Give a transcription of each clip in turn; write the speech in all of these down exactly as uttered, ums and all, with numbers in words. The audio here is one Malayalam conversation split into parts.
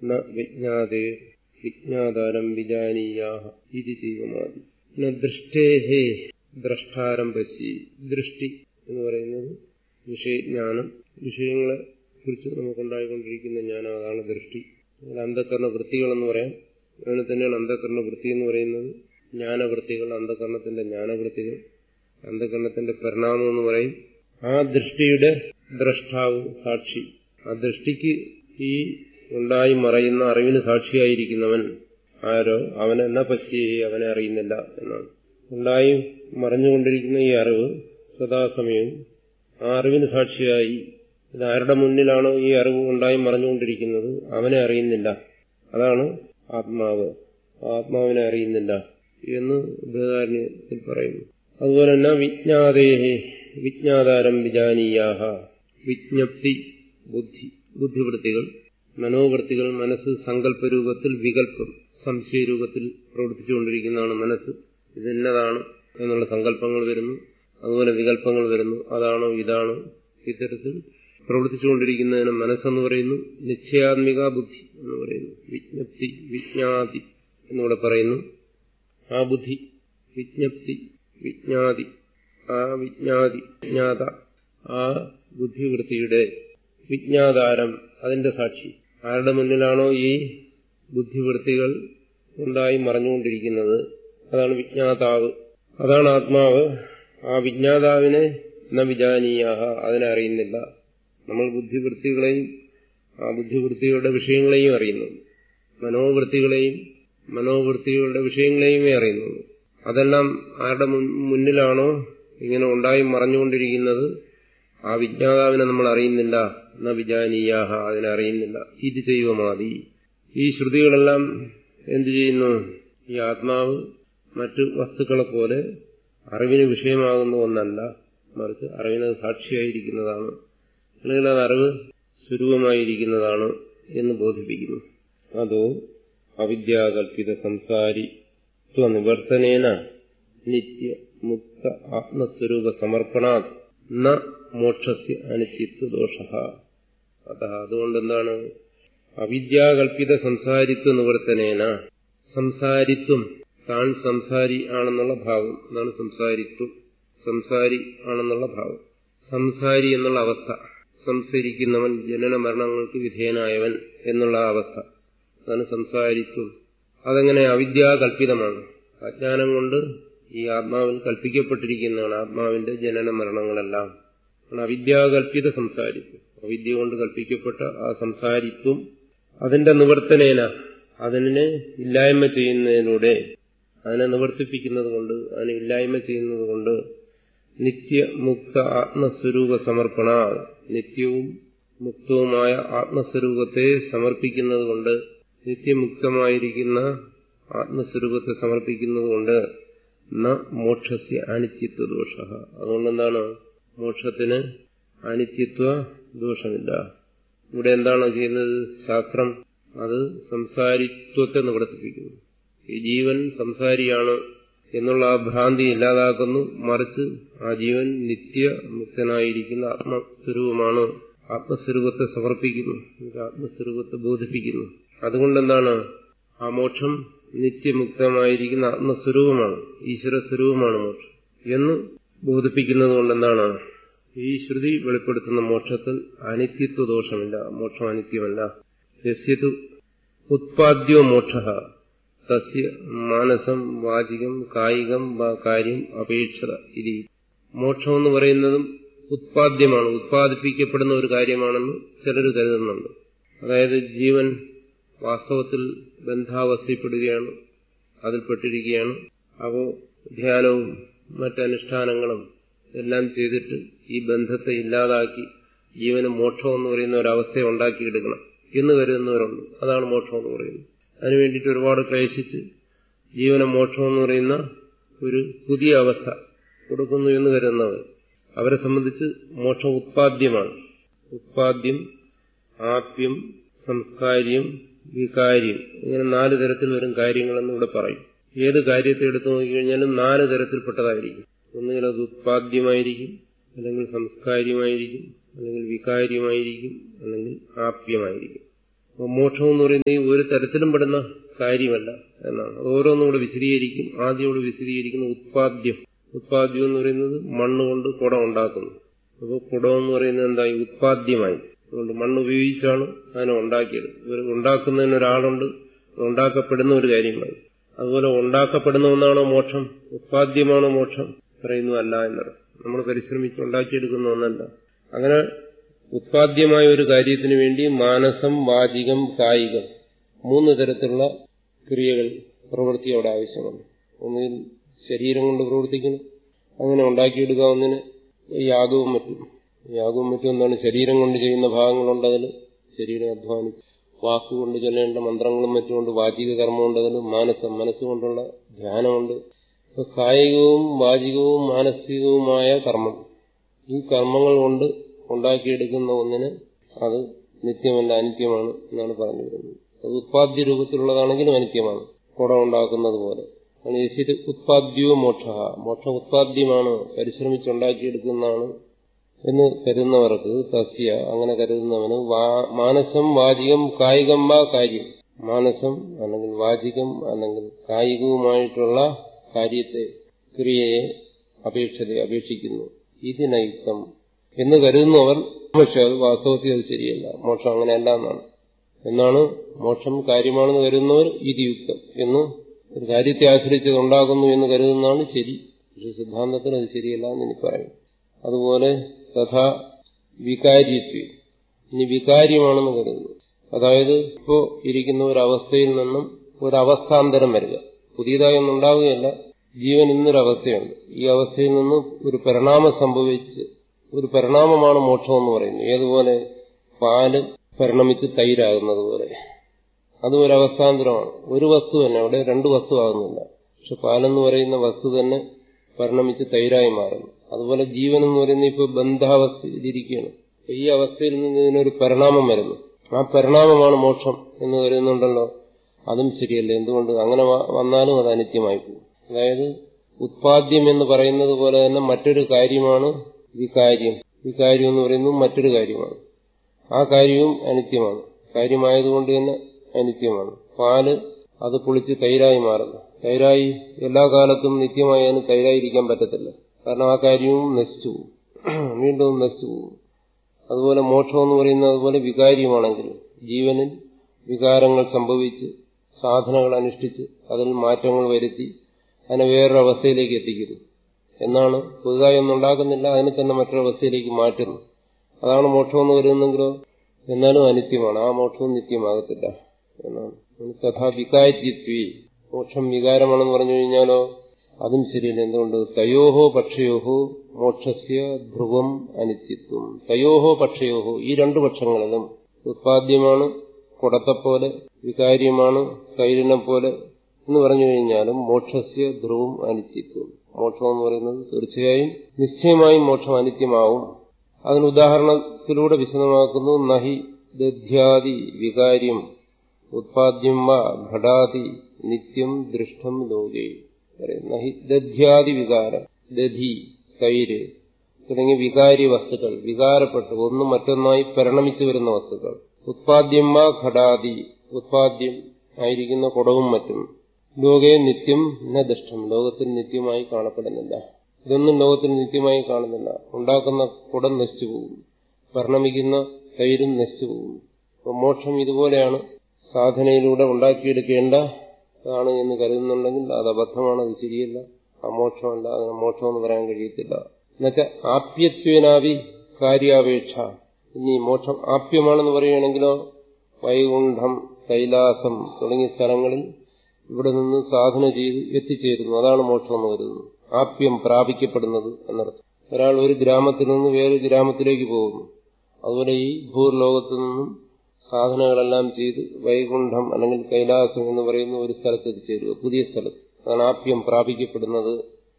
ന വിജ്ഞാതേ വിജ്ഞാതാരം വിജാനീയാഹ ഇതി ജീവമാതി. ന ദൃഷ്ടേഹേ ദ്രഷ്ടാരം പശ്യ. ദൃഷ്ടി എന്ന് പറയുന്നത് വിഷയജ്ഞാനം, വിഷയങ്ങളെ കുറിച്ച് നമുക്കുണ്ടായിക്കൊണ്ടിരിക്കുന്ന ജ്ഞാനം, അതാണ് ദൃഷ്ടി. അന്ധകരണ വൃത്തികളെന്ന് പറയാം. അങ്ങനെ തന്നെയാണ് അന്ധകരണ വൃത്തി എന്ന് പറയുന്നത്. ജ്ഞാനവൃത്തികൾ, അന്ധകരണത്തിന്റെ ജ്ഞാനവൃത്തികൾ, അന്ധകരണത്തിന്റെ പരിണാമം എന്ന് പറയും. ആ ദൃഷ്ടിയുടെ ദ്രഷ്ടാവ്, സാക്ഷി, ആ ദൃഷ്ടിക്ക് ഈ ഉണ്ടായി മറയുന്ന അറിവിന് സാക്ഷിയായിരിക്കുന്നവൻ ആരോ അവനെ ന പശ്യേ, അവനെ അറിയുന്നില്ല എന്നാണ്. ഉണ്ടായി മറഞ്ഞുകൊണ്ടിരിക്കുന്ന ഈ അറിവ് സദാസമയവും ആ അറിവിന് സാക്ഷിയായി, ഇത് ആരുടെ മുന്നിലാണോ ഈ അറിവ് ഉണ്ടായി മറഞ്ഞുകൊണ്ടിരിക്കുന്നത് അവനെ അറിയുന്നില്ല. അതാണ് ആത്മാവ്. ആത്മാവിനെ അറിയുന്നില്ല എന്ന് ബൃഹദാരണ്യത്തിൽ പറയുന്നു. അതുപോലെ തന്നെ വിജ്ഞാതേഹേ വിജ്ഞാതാരം വിജാനീയാഹ. വിജ്ഞപ്തി, ബുദ്ധി, ബുദ്ധിവൃത്തികൾ, മനോവൃത്തികൾ, മനസ്സ് സങ്കല്പരൂപത്തിൽ, വികല്പം, സംശയരൂപത്തിൽ പ്രവർത്തിച്ചുകൊണ്ടിരിക്കുന്നതാണ് മനസ്സ്. ഇതെന്നതാണ് എന്നുള്ള സങ്കല്പങ്ങൾ വരുന്നു, അതുപോലെ വികല്പങ്ങൾ വരുന്നു. അതാണോ ഇതാണോ ഇത്തരത്തിൽ പ്രവർത്തിച്ചുകൊണ്ടിരിക്കുന്നതിന് മനസ്സെന്ന് പറയുന്നു. നിശ്ചയാത്മിക ബുദ്ധി എന്ന് പറയുന്നു. വിജ്ഞപ്തി, വിജ്ഞാതി എന്നിവിടെ പറയുന്നു. ആ ബുദ്ധി, വിജ്ഞപ്തി, വിജ്ഞാതി, ആ വിജ്ഞാതി, വിജ്ഞാത, ആ ബുദ്ധിവൃത്തിയുടെ വിജ്ഞാതാരം, അതിന്റെ സാക്ഷി, ആരുടെ മുന്നിലാണോ ഈ ബുദ്ധിവൃത്തികൾ ഉണ്ടായി മറഞ്ഞുകൊണ്ടിരിക്കുന്നത് അതാണ് വിജ്ഞാതാവ്, അതാണ് ആത്മാവ്. ആ വിജ്ഞാതാവിനെ ന വിജാനീയാഹ, അതിനെ അറിയുന്നില്ല. നമ്മൾ ബുദ്ധിവൃത്തികളെയും ആ ബുദ്ധിവൃത്തികളുടെ വിഷയങ്ങളെയും അറിയുന്നു, മനോവൃത്തികളെയും മനോവൃത്തികളുടെ വിഷയങ്ങളെയുമേ അറിയുന്നു. അതെല്ലാം ആരുടെ മുന്നിലാണോ ഇങ്ങനെ ഉണ്ടായി മറഞ്ഞുകൊണ്ടിരിക്കുന്നത് ആ വിജ്ഞാതാവിനെ നമ്മൾ അറിയുന്നില്ല. ന വിജാനീയാഹ, അതിനെ അറിയുന്നില്ല. ഇത് ചെയ്യുവമാതി. ഈ ശ്രുതികളെല്ലാം എന്തു ചെയ്യുന്നു? ഈ ആത്മാവ് മറ്റു വസ്തുക്കളെ പോലെ അറിവിന് വിഷയമാകുന്ന ഒന്നല്ല, മറിച്ച് അറിവിന് സാക്ഷിയായിരിക്കുന്നതാണ്, അല്ലെങ്കിൽ അത് അറിവ് സ്വരൂപമായിരിക്കുന്നതാണ് എന്ന് ബോധിപ്പിക്കുന്നു. അതോ അവിദ്യാകൽപിത സംസാരി ത്വനിവർത്തനേന നിത്യ മുക്ത ആത്മസ്വരൂപ സമർപ്പണാത് ന മോക്ഷസ്യ അനിത്യത്വ ദോഷഃ. അത അതുകൊണ്ടെന്താണ്? അവിദ്യാകൽപിത സംസാരിത്വ നിവർത്തനേന, സംസാരിത്വം, താൻ സംസാരി ആണെന്നുള്ള ഭാവം, അതാണ് സംസാരിത്വം. സംസാരി ആണെന്നുള്ള ഭാവം, സംസാരി എന്നുള്ള അവസ്ഥ, സംസരിക്കുന്നവൻ, ജനന മരണങ്ങൾക്ക് വിധേയനായവൻ എന്നുള്ള അവസ്ഥ, അതാണ് സംസാരിത്വം. അതെങ്ങനെ? അവിദ്യാകൽപിതമാണ്. അജ്ഞാനം കൊണ്ട് ഈ ആത്മാവിൽ കൽപ്പിക്കപ്പെട്ടിരിക്കുന്നതാണ് ആത്മാവിന്റെ ജനന മരണങ്ങളെല്ലാം. അവിദ്യാകൽപിത സംസാരിത്വം, അവിദ്യ കൊണ്ട് കൽപ്പിക്കപ്പെട്ട ആ സംസാരിത്വം, അതിന്റെ നിവർത്തനേന, അതിനെ ഇല്ലായ്മ ചെയ്യുന്നതിലൂടെ, അതിനെ നിവർത്തിപ്പിക്കുന്നത് കൊണ്ട്, അതിനെ ഇല്ലായ്മ ചെയ്യുന്നത് കൊണ്ട് നിത്യമുക്ത ആത്മസ്വരൂപ സമർപ്പണ, നിത്യവും മുക്തവുമായ ആത്മസ്വരൂപത്തെ സമർപ്പിക്കുന്നത് കൊണ്ട്, നിത്യമുക്തമായിരിക്കുന്ന ആത്മസ്വരൂപത്തെ സമർപ്പിക്കുന്നത് കൊണ്ട് ന മോക്ഷസ്യ അനിത്യത്വ ദോഷ. അതുകൊണ്ടെന്താണ്? മോക്ഷത്തിന് അനിത്യത്വ ദോഷമില്ല. ഇവിടെ എന്താണ് ചെയ്യുന്നത്? ശാസ്ത്രം അത് സംസാരിത്വത്തെ നിവർത്തിപ്പിക്കുന്നു. ഈ ജീവൻ സംസാരിയാണ് എന്നുള്ള ആ ഭ്രാന്തി ഇല്ലാതാക്കുന്നു. മറിച്ച് ആ ജീവൻ നിത്യമുക്തനായിരിക്കുന്ന ആത്മസ്വരൂപമാണ്. ആത്മസ്വരൂപത്തെ സമർപ്പിക്കുന്നു, ആത്മസ്വരൂപത്തെ ബോധിപ്പിക്കുന്നു. അതുകൊണ്ടെന്താണ്? ആ മോക്ഷം നിത്യമുക്തമായിരിക്കുന്ന ആത്മസ്വരൂപമാണ്, ഈശ്വരസ്വരൂപമാണ് മോക്ഷം എന്ന് ബോധിപ്പിക്കുന്നത് കൊണ്ടെന്താണ്? ഈ ശ്രുതി വെളിപ്പെടുത്തുന്ന മോക്ഷത്തിൽ അനിത്യത്വ ദോഷമില്ല, മോക്ഷം അനിത്യമല്ല. യസ്യതു ഉത്പാദ്യോ മോക്ഷഃ തസ്യ മാനസം വാചികം കായികം വാ കാര്യം അപേക്ഷത ഇതി. മോക്ഷം എന്ന് പറയുന്നതും ഉത്പാദ്യമാണ്, ഉത്പാദിപ്പിക്കപ്പെടുന്ന ഒരു കാര്യമാണെന്ന് ചിലർ കരുതുന്നുണ്ട്. അതായത് ജീവൻ വാസ്തവത്തിൽ ബന്ധാവസ്ഥപ്പെടുകയാണ്, അതിൽപ്പെട്ടിരിക്കുകയാണ്. അപ്പോൾ ധ്യാനവും മറ്റനുഷ്ഠാനങ്ങളും എല്ലാം ചെയ്തിട്ട് ഈ ബന്ധത്തെ ഇല്ലാതാക്കി ജീവന് മോക്ഷം എന്ന് പറയുന്ന ഒരവസ്ഥയെ ഉണ്ടാക്കിയെടുക്കണം എന്ന് കരുതുന്നവരുണ്ട്. അതാണ് മോക്ഷം എന്ന് പറയുന്നത്. അതിനു വേണ്ടിയിട്ട് ഒരുപാട് ക്ലേശിച്ച് ജീവന മോക്ഷം എന്ന് പറയുന്ന ഒരു പുതിയ അവസ്ഥ കൊടുക്കുന്നു എന്ന് കരുതുന്നവർ, അവരെ സംബന്ധിച്ച് മോക്ഷം ഉത്പാദ്യമാണ്. ഉത്പാദ്യം, ആപ്യം, സംസ്കാര്യം, വികാര്യം, ഇങ്ങനെ നാല് തരത്തിൽ വരും കാര്യങ്ങളെന്ന് ഇവിടെ പറയും. ഏത് കാര്യത്തെ എടുത്തു നോക്കിക്കഴിഞ്ഞാലും നാല് തരത്തിൽപ്പെട്ടതായിരിക്കും. ഒന്നുകിൽ അത് ഉത്പാദ്യമായിരിക്കും, അല്ലെങ്കിൽ സംസ്കാര്യമായിരിക്കും, അല്ലെങ്കിൽ വികാര്യമായിരിക്കും, അല്ലെങ്കിൽ ആപ്യമായിരിക്കും. മോക്ഷം എന്ന് പറയുന്നത് ഈ ഒരു തരത്തിലും പെടുന്ന കാര്യമല്ല എന്നാണ്. ഓരോന്നും കൂടെ വിശദീകരിക്കും. ആദ്യം കൂടെ വിശദീകരിക്കുന്ന ഉത്പാദ്യം. ഉത്പാദ്യം എന്ന് പറയുന്നത് മണ്ണ് കൊണ്ട് കുടം ഉണ്ടാക്കുന്നു. അപ്പോൾ കുടം എന്ന് പറയുന്നത് എന്തായി? ഉത്പാദ്യമായി. അതുകൊണ്ട് മണ്ണ് ഉപയോഗിച്ചാണ് അതിനെ ഉണ്ടാക്കിയത്. ഇവർ ഉണ്ടാക്കുന്നതിന് ഒരാളുണ്ട്, ഉണ്ടാക്കപ്പെടുന്ന ഒരു കാര്യമായി. അതുപോലെ ഉണ്ടാക്കപ്പെടുന്ന ഒന്നാണോ മോക്ഷം? ഉത്പാദ്യമാണോ മോക്ഷം? പറയുന്നതല്ല എന്നറിയാം. നമ്മൾ പരിശ്രമിച്ച് ഉണ്ടാക്കിയെടുക്കുന്ന ഒന്നല്ല. അങ്ങനെ ഉത്പാദ്യമായ ഒരു കാര്യത്തിന് വേണ്ടി മാനസം, വാചികം, കായികം മൂന്ന് തരത്തിലുള്ള ക്രിയകൾ, പ്രവൃത്തി അവിടെ ആവശ്യമാണ്. ഒന്നിൽ ശരീരം കൊണ്ട് പ്രവർത്തിക്കണം, അങ്ങനെ ഉണ്ടാക്കിയെടുക്കാവുന്നതിന് യാഗവും മറ്റും. യാഗവും മറ്റും എന്താണ്? ശരീരം കൊണ്ട് ചെയ്യുന്ന ഭാഗങ്ങളുണ്ട്, അതിൽ ശരീരം അധ്വാനിച്ച്. വാക്കുകൊണ്ട് ചൊല്ലേണ്ട മന്ത്രങ്ങളും മറ്റുമുണ്ട്, വാചിക കർമ്മമുണ്ട്, അതിൽ മാനസം, മനസ്സുകൊണ്ടുള്ള ധ്യാനമുണ്ട്. ഇപ്പൊ കായികവും വാചികവും മാനസികവുമായ കർമ്മം, ഈ കർമ്മങ്ങൾ കൊണ്ട് ഉണ്ടാക്കിയെടുക്കുന്ന ഒന്നിന് അത് നിത്യമല്ല, അനിത്യമാണ് എന്നാണ് പറഞ്ഞു വരുന്നത്. അത് ഉത്പാദ്യ രൂപത്തിലുള്ളതാണെങ്കിലും അനിത്യമാണ്, കുടം ഉണ്ടാക്കുന്നത് പോലെ. ഉത്പാദ്യവും മോക്ഷ, മോക്ഷം ഉത്പാദ്യമാണ്, പരിശ്രമിച്ചുണ്ടാക്കിയെടുക്കുന്നതാണ് എന്ന് കരുതുന്നവർക്ക്, തസ്യ അങ്ങനെ കരുതുന്നവന് മാനസം, വാചികം, കായികം വാ കാര്യം, മാനസം അല്ലെങ്കിൽ വാചികം അല്ലെങ്കിൽ കായികവുമായിട്ടുള്ള കാര്യത്തെ, ക്രിയയെ അപേക്ഷത അപേക്ഷിക്കുന്നു. ഇതിനയുക്തം എന്ന് കരുതുന്നവർ, പക്ഷെ അത് വാസ്തവത്തിൽ അത് ശരിയല്ല. മോക്ഷം അങ്ങനെയല്ല എന്നാണ്. എന്നാണ് മോക്ഷം കാര്യമാണെന്ന് കരുതുന്നവർ ഇതിയുക്തം എന്ന്, ഒരു കാര്യത്തെ ആശ്രയിച്ചത് ഉണ്ടാകുന്നു എന്ന് കരുതുന്നതാണ് ശരി. പക്ഷെ സിദ്ധാന്തത്തിന് അത് ശരിയല്ല എന്ന് എനിക്ക് പറയും. അതുപോലെ തഥാ വികാരിത്വം, ഇനി വികാര്യമാണെന്ന് കരുതുന്നു. അതായത് ഇപ്പോൾ ഇരിക്കുന്ന ഒരവസ്ഥയിൽ നിന്നും ഒരവസ്ഥാന്തരം വരിക, പുതിയതായി ഒന്നും ഉണ്ടാവുകയല്ല. ജീവൻ ഇന്നൊരവസ്ഥയുണ്ട്, ഈ അവസ്ഥയിൽ നിന്ന് ഒരു പരിണാമം സംഭവിച്ച്, ഒരു പരിണാമമാണ് മോക്ഷം എന്ന് പറയുന്നത്. ഏതുപോലെ? പാല് പരിണമിച്ച് തൈരാകുന്നത് പോലെ. അതും ഒരു അവസ്ഥാന്തരമാണ്. ഒരു വസ്തു തന്നെ, അവിടെ രണ്ട് വസ്തു ആകുന്നില്ല. പക്ഷെ പാലെന്ന് പറയുന്ന വസ്തു തന്നെ പരിണമിച്ച് തൈരായി മാറുന്നു. അതുപോലെ ജീവൻ എന്ന് പറയുന്നത് ഇപ്പോൾ ബന്ധാവസ്ഥയിലിരിക്കുകയാണ്. ഈ അവസ്ഥയിൽ നിന്ന് ഇതിനൊരു പരിണാമം വരുന്നു. ആ പരിണാമമാണ് മോക്ഷം എന്ന് കരുതുന്നുണ്ടല്ലോ, അതും ശരിയല്ല. എന്തുകൊണ്ട്? അങ്ങനെ വന്നാലും അത് അനിത്യമായി പോകും. അതായത് ഉത്പാദ്യം എന്ന് പറയുന്നത് പോലെ തന്നെ മറ്റൊരു കാര്യമാണ് വികാര്യം. വികാര്യം എന്ന് പറയുന്നത് മറ്റൊരു കാര്യമാണ്. ആ കാര്യവും അനിത്യമാണ്. കാര്യമായതുകൊണ്ട് തന്നെ അനിത്യമാണ്. പാല് അത് പുളിച്ച് തൈരായി മാറുന്നു. തൈരായി എല്ലാ കാലത്തും നിത്യമായി അതിന് തൈരായിരിക്കാൻ പറ്റത്തില്ല. കാരണം ആ കാര്യവും നശിച്ചു പോകും, വീണ്ടും നശിച്ചു പോകും. അതുപോലെ മോക്ഷം എന്ന് പറയുന്നത് അതുപോലെ വികാര്യമാണെങ്കിൽ ജീവനിൽ വികാരങ്ങൾ സംഭവിച്ച് സാധനങ്ങൾ അനുഷ്ഠിച്ച് അതിൽ മാറ്റങ്ങൾ വരുത്തി അതിനെ വേറൊരവസ്ഥയിലേക്ക് എത്തിക്കുന്നു എന്നാണ്. പുതുതായി ഒന്നും ഉണ്ടാക്കുന്നില്ല, അതിനെ തന്നെ മറ്റൊരവസ്ഥയിലേക്ക് മാറ്റുന്നു. അതാണ് മോക്ഷം എന്ന് കരുതുന്നെങ്കിലോ എന്നാലും അനിത്യമാണ്. ആ മോക്ഷവും നിത്യമാകത്തില്ല എന്നാണ്. തഥാ വികാര്യത്വേ, മോക്ഷം വികാരമാണെന്ന് പറഞ്ഞു കഴിഞ്ഞാലോ അതും ശരിയല്ല. എന്തുകൊണ്ട്? തയോഹോ പക്ഷയോഹോ മോക്ഷസ്യ ധ്രുവം അനിത്യത്വം. തയോഹോ പക്ഷയോഹോ, ഈ രണ്ടു പക്ഷങ്ങളിലും ഉത്പാദ്യമാണ് കുടത്തെപ്പോലെ, വികാര്യമാണ് തൈരിനെ പോലെ എന്ന് പറഞ്ഞു കഴിഞ്ഞാലും മോക്ഷസ്യ ധ്രുവം അനിത്യത്വം. മോക്ഷം എന്ന് പറയുന്നത് തീർച്ചയായും നിശ്ചയമായും മോക്ഷം അനിത്യമാവും. അതിന് ഉദാഹരണത്തിലൂടെ വിശദമാക്കുന്നു. നഹി ദധ്യാദി വികാര്യം ഉത്പാദ്യം വാ ഘടാതി നിത്യം ദൃഷ്ടം ലോകേ. നഹി ദധ്യാദി വികാരം, ദധി തൈര് തുടങ്ങിയ വികാരി വസ്തുക്കൾ, വികാരപ്പെട്ട് ഒന്നും മറ്റൊന്നായി പരിണമിച്ചു വരുന്ന വസ്തുക്കൾ. ഉത്പാദ്യം വാ ഘടാതി, ഉത്പാദ്യം ആയിരിക്കുന്ന കുടവും മറ്റും. ലോകേ നിത്യം ന ദൃഷ്ടം, ലോകത്തിൽ നിത്യമായി കാണപ്പെടുന്നില്ല. ഇതൊന്നും ലോകത്തിൽ നിത്യമായി കാണുന്നില്ല. ഉണ്ടാക്കുന്ന കുടം നശിച്ചു പോകും, പരിണമിക്കുന്ന തൈരും നശിച്ചു പോകും. അപ്പോൾ മോക്ഷം ഇതുപോലെയാണ്, സാധനയിലൂടെ ഉണ്ടാക്കിയെടുക്കേണ്ടതാണ് എന്ന് കരുതുന്നുണ്ടെങ്കിൽ അത് അബദ്ധമാണ്, അത് ശരിയല്ല. ആ മോക്ഷമല്ല, അതിന് മോക്ഷമെന്ന് പറയാൻ കഴിയത്തില്ല. എന്നുവെച്ചാൽ ആപ്യത്വേനാവി കാര്യാപേക്ഷ. ഇനി മോക്ഷം ആപ്യമാണെന്ന് പറയുകയാണെങ്കിലോ വൈകുണ്ഠം, കൈലാസം തുടങ്ങിയ സ്ഥലങ്ങളിൽ ഇവിടെ നിന്ന് സാധന ചെയ്ത് എത്തിച്ചേരുന്നു, അതാണ് മോക്ഷം എന്ന് കരുതുന്നു. ആപ്യം പ്രാപിക്കപ്പെടുന്നത് എന്നർത്ഥം. ഒരാൾ ഒരു ഗ്രാമത്തിൽ നിന്ന് വേറൊരു ഗ്രാമത്തിലേക്ക് പോകുന്നു. അതുപോലെ ഈ ഭൂർലോകത്തു നിന്നും സാധനങ്ങളെല്ലാം ചെയ്ത് വൈകുണ്ഠം അല്ലെങ്കിൽ കൈലാസം എന്ന് പറയുന്ന ഒരു സ്ഥലത്ത് എത്തിച്ചേരുക, പുതിയ സ്ഥലത്ത്. അതാണ് ആപ്യം പ്രാപിക്കപ്പെടുന്നത്.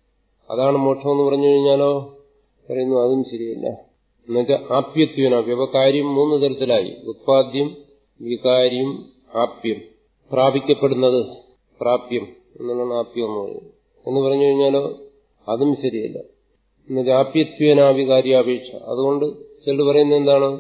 അതാണ് മോക്ഷം എന്ന് പറഞ്ഞു കഴിഞ്ഞാലോ പറയുന്നു അതും ശരിയല്ല. എന്നുവെച്ചാൽ ആപ്യത്വനാപ്യം. അപ്പൊ കാര്യം മൂന്ന് തരത്തിലായി: ഉത്പാദ്യം, വികാര്യം, ആപ്യം. പ്രാപിക്കപ്പെടുന്നത് പ്രാപ്യം എന്നുള്ളതാണ് ആപ്യം എന്ന് പറയുന്നത്. എന്ന് പറഞ്ഞു കഴിഞ്ഞാലോ അതും ശരിയല്ല. എന്നുവെച്ചാൽ ആപ്യത്വേനാവികാര്യാപേക്ഷ. അതുകൊണ്ട് ചിലർ പറയുന്നത് എന്താണ്?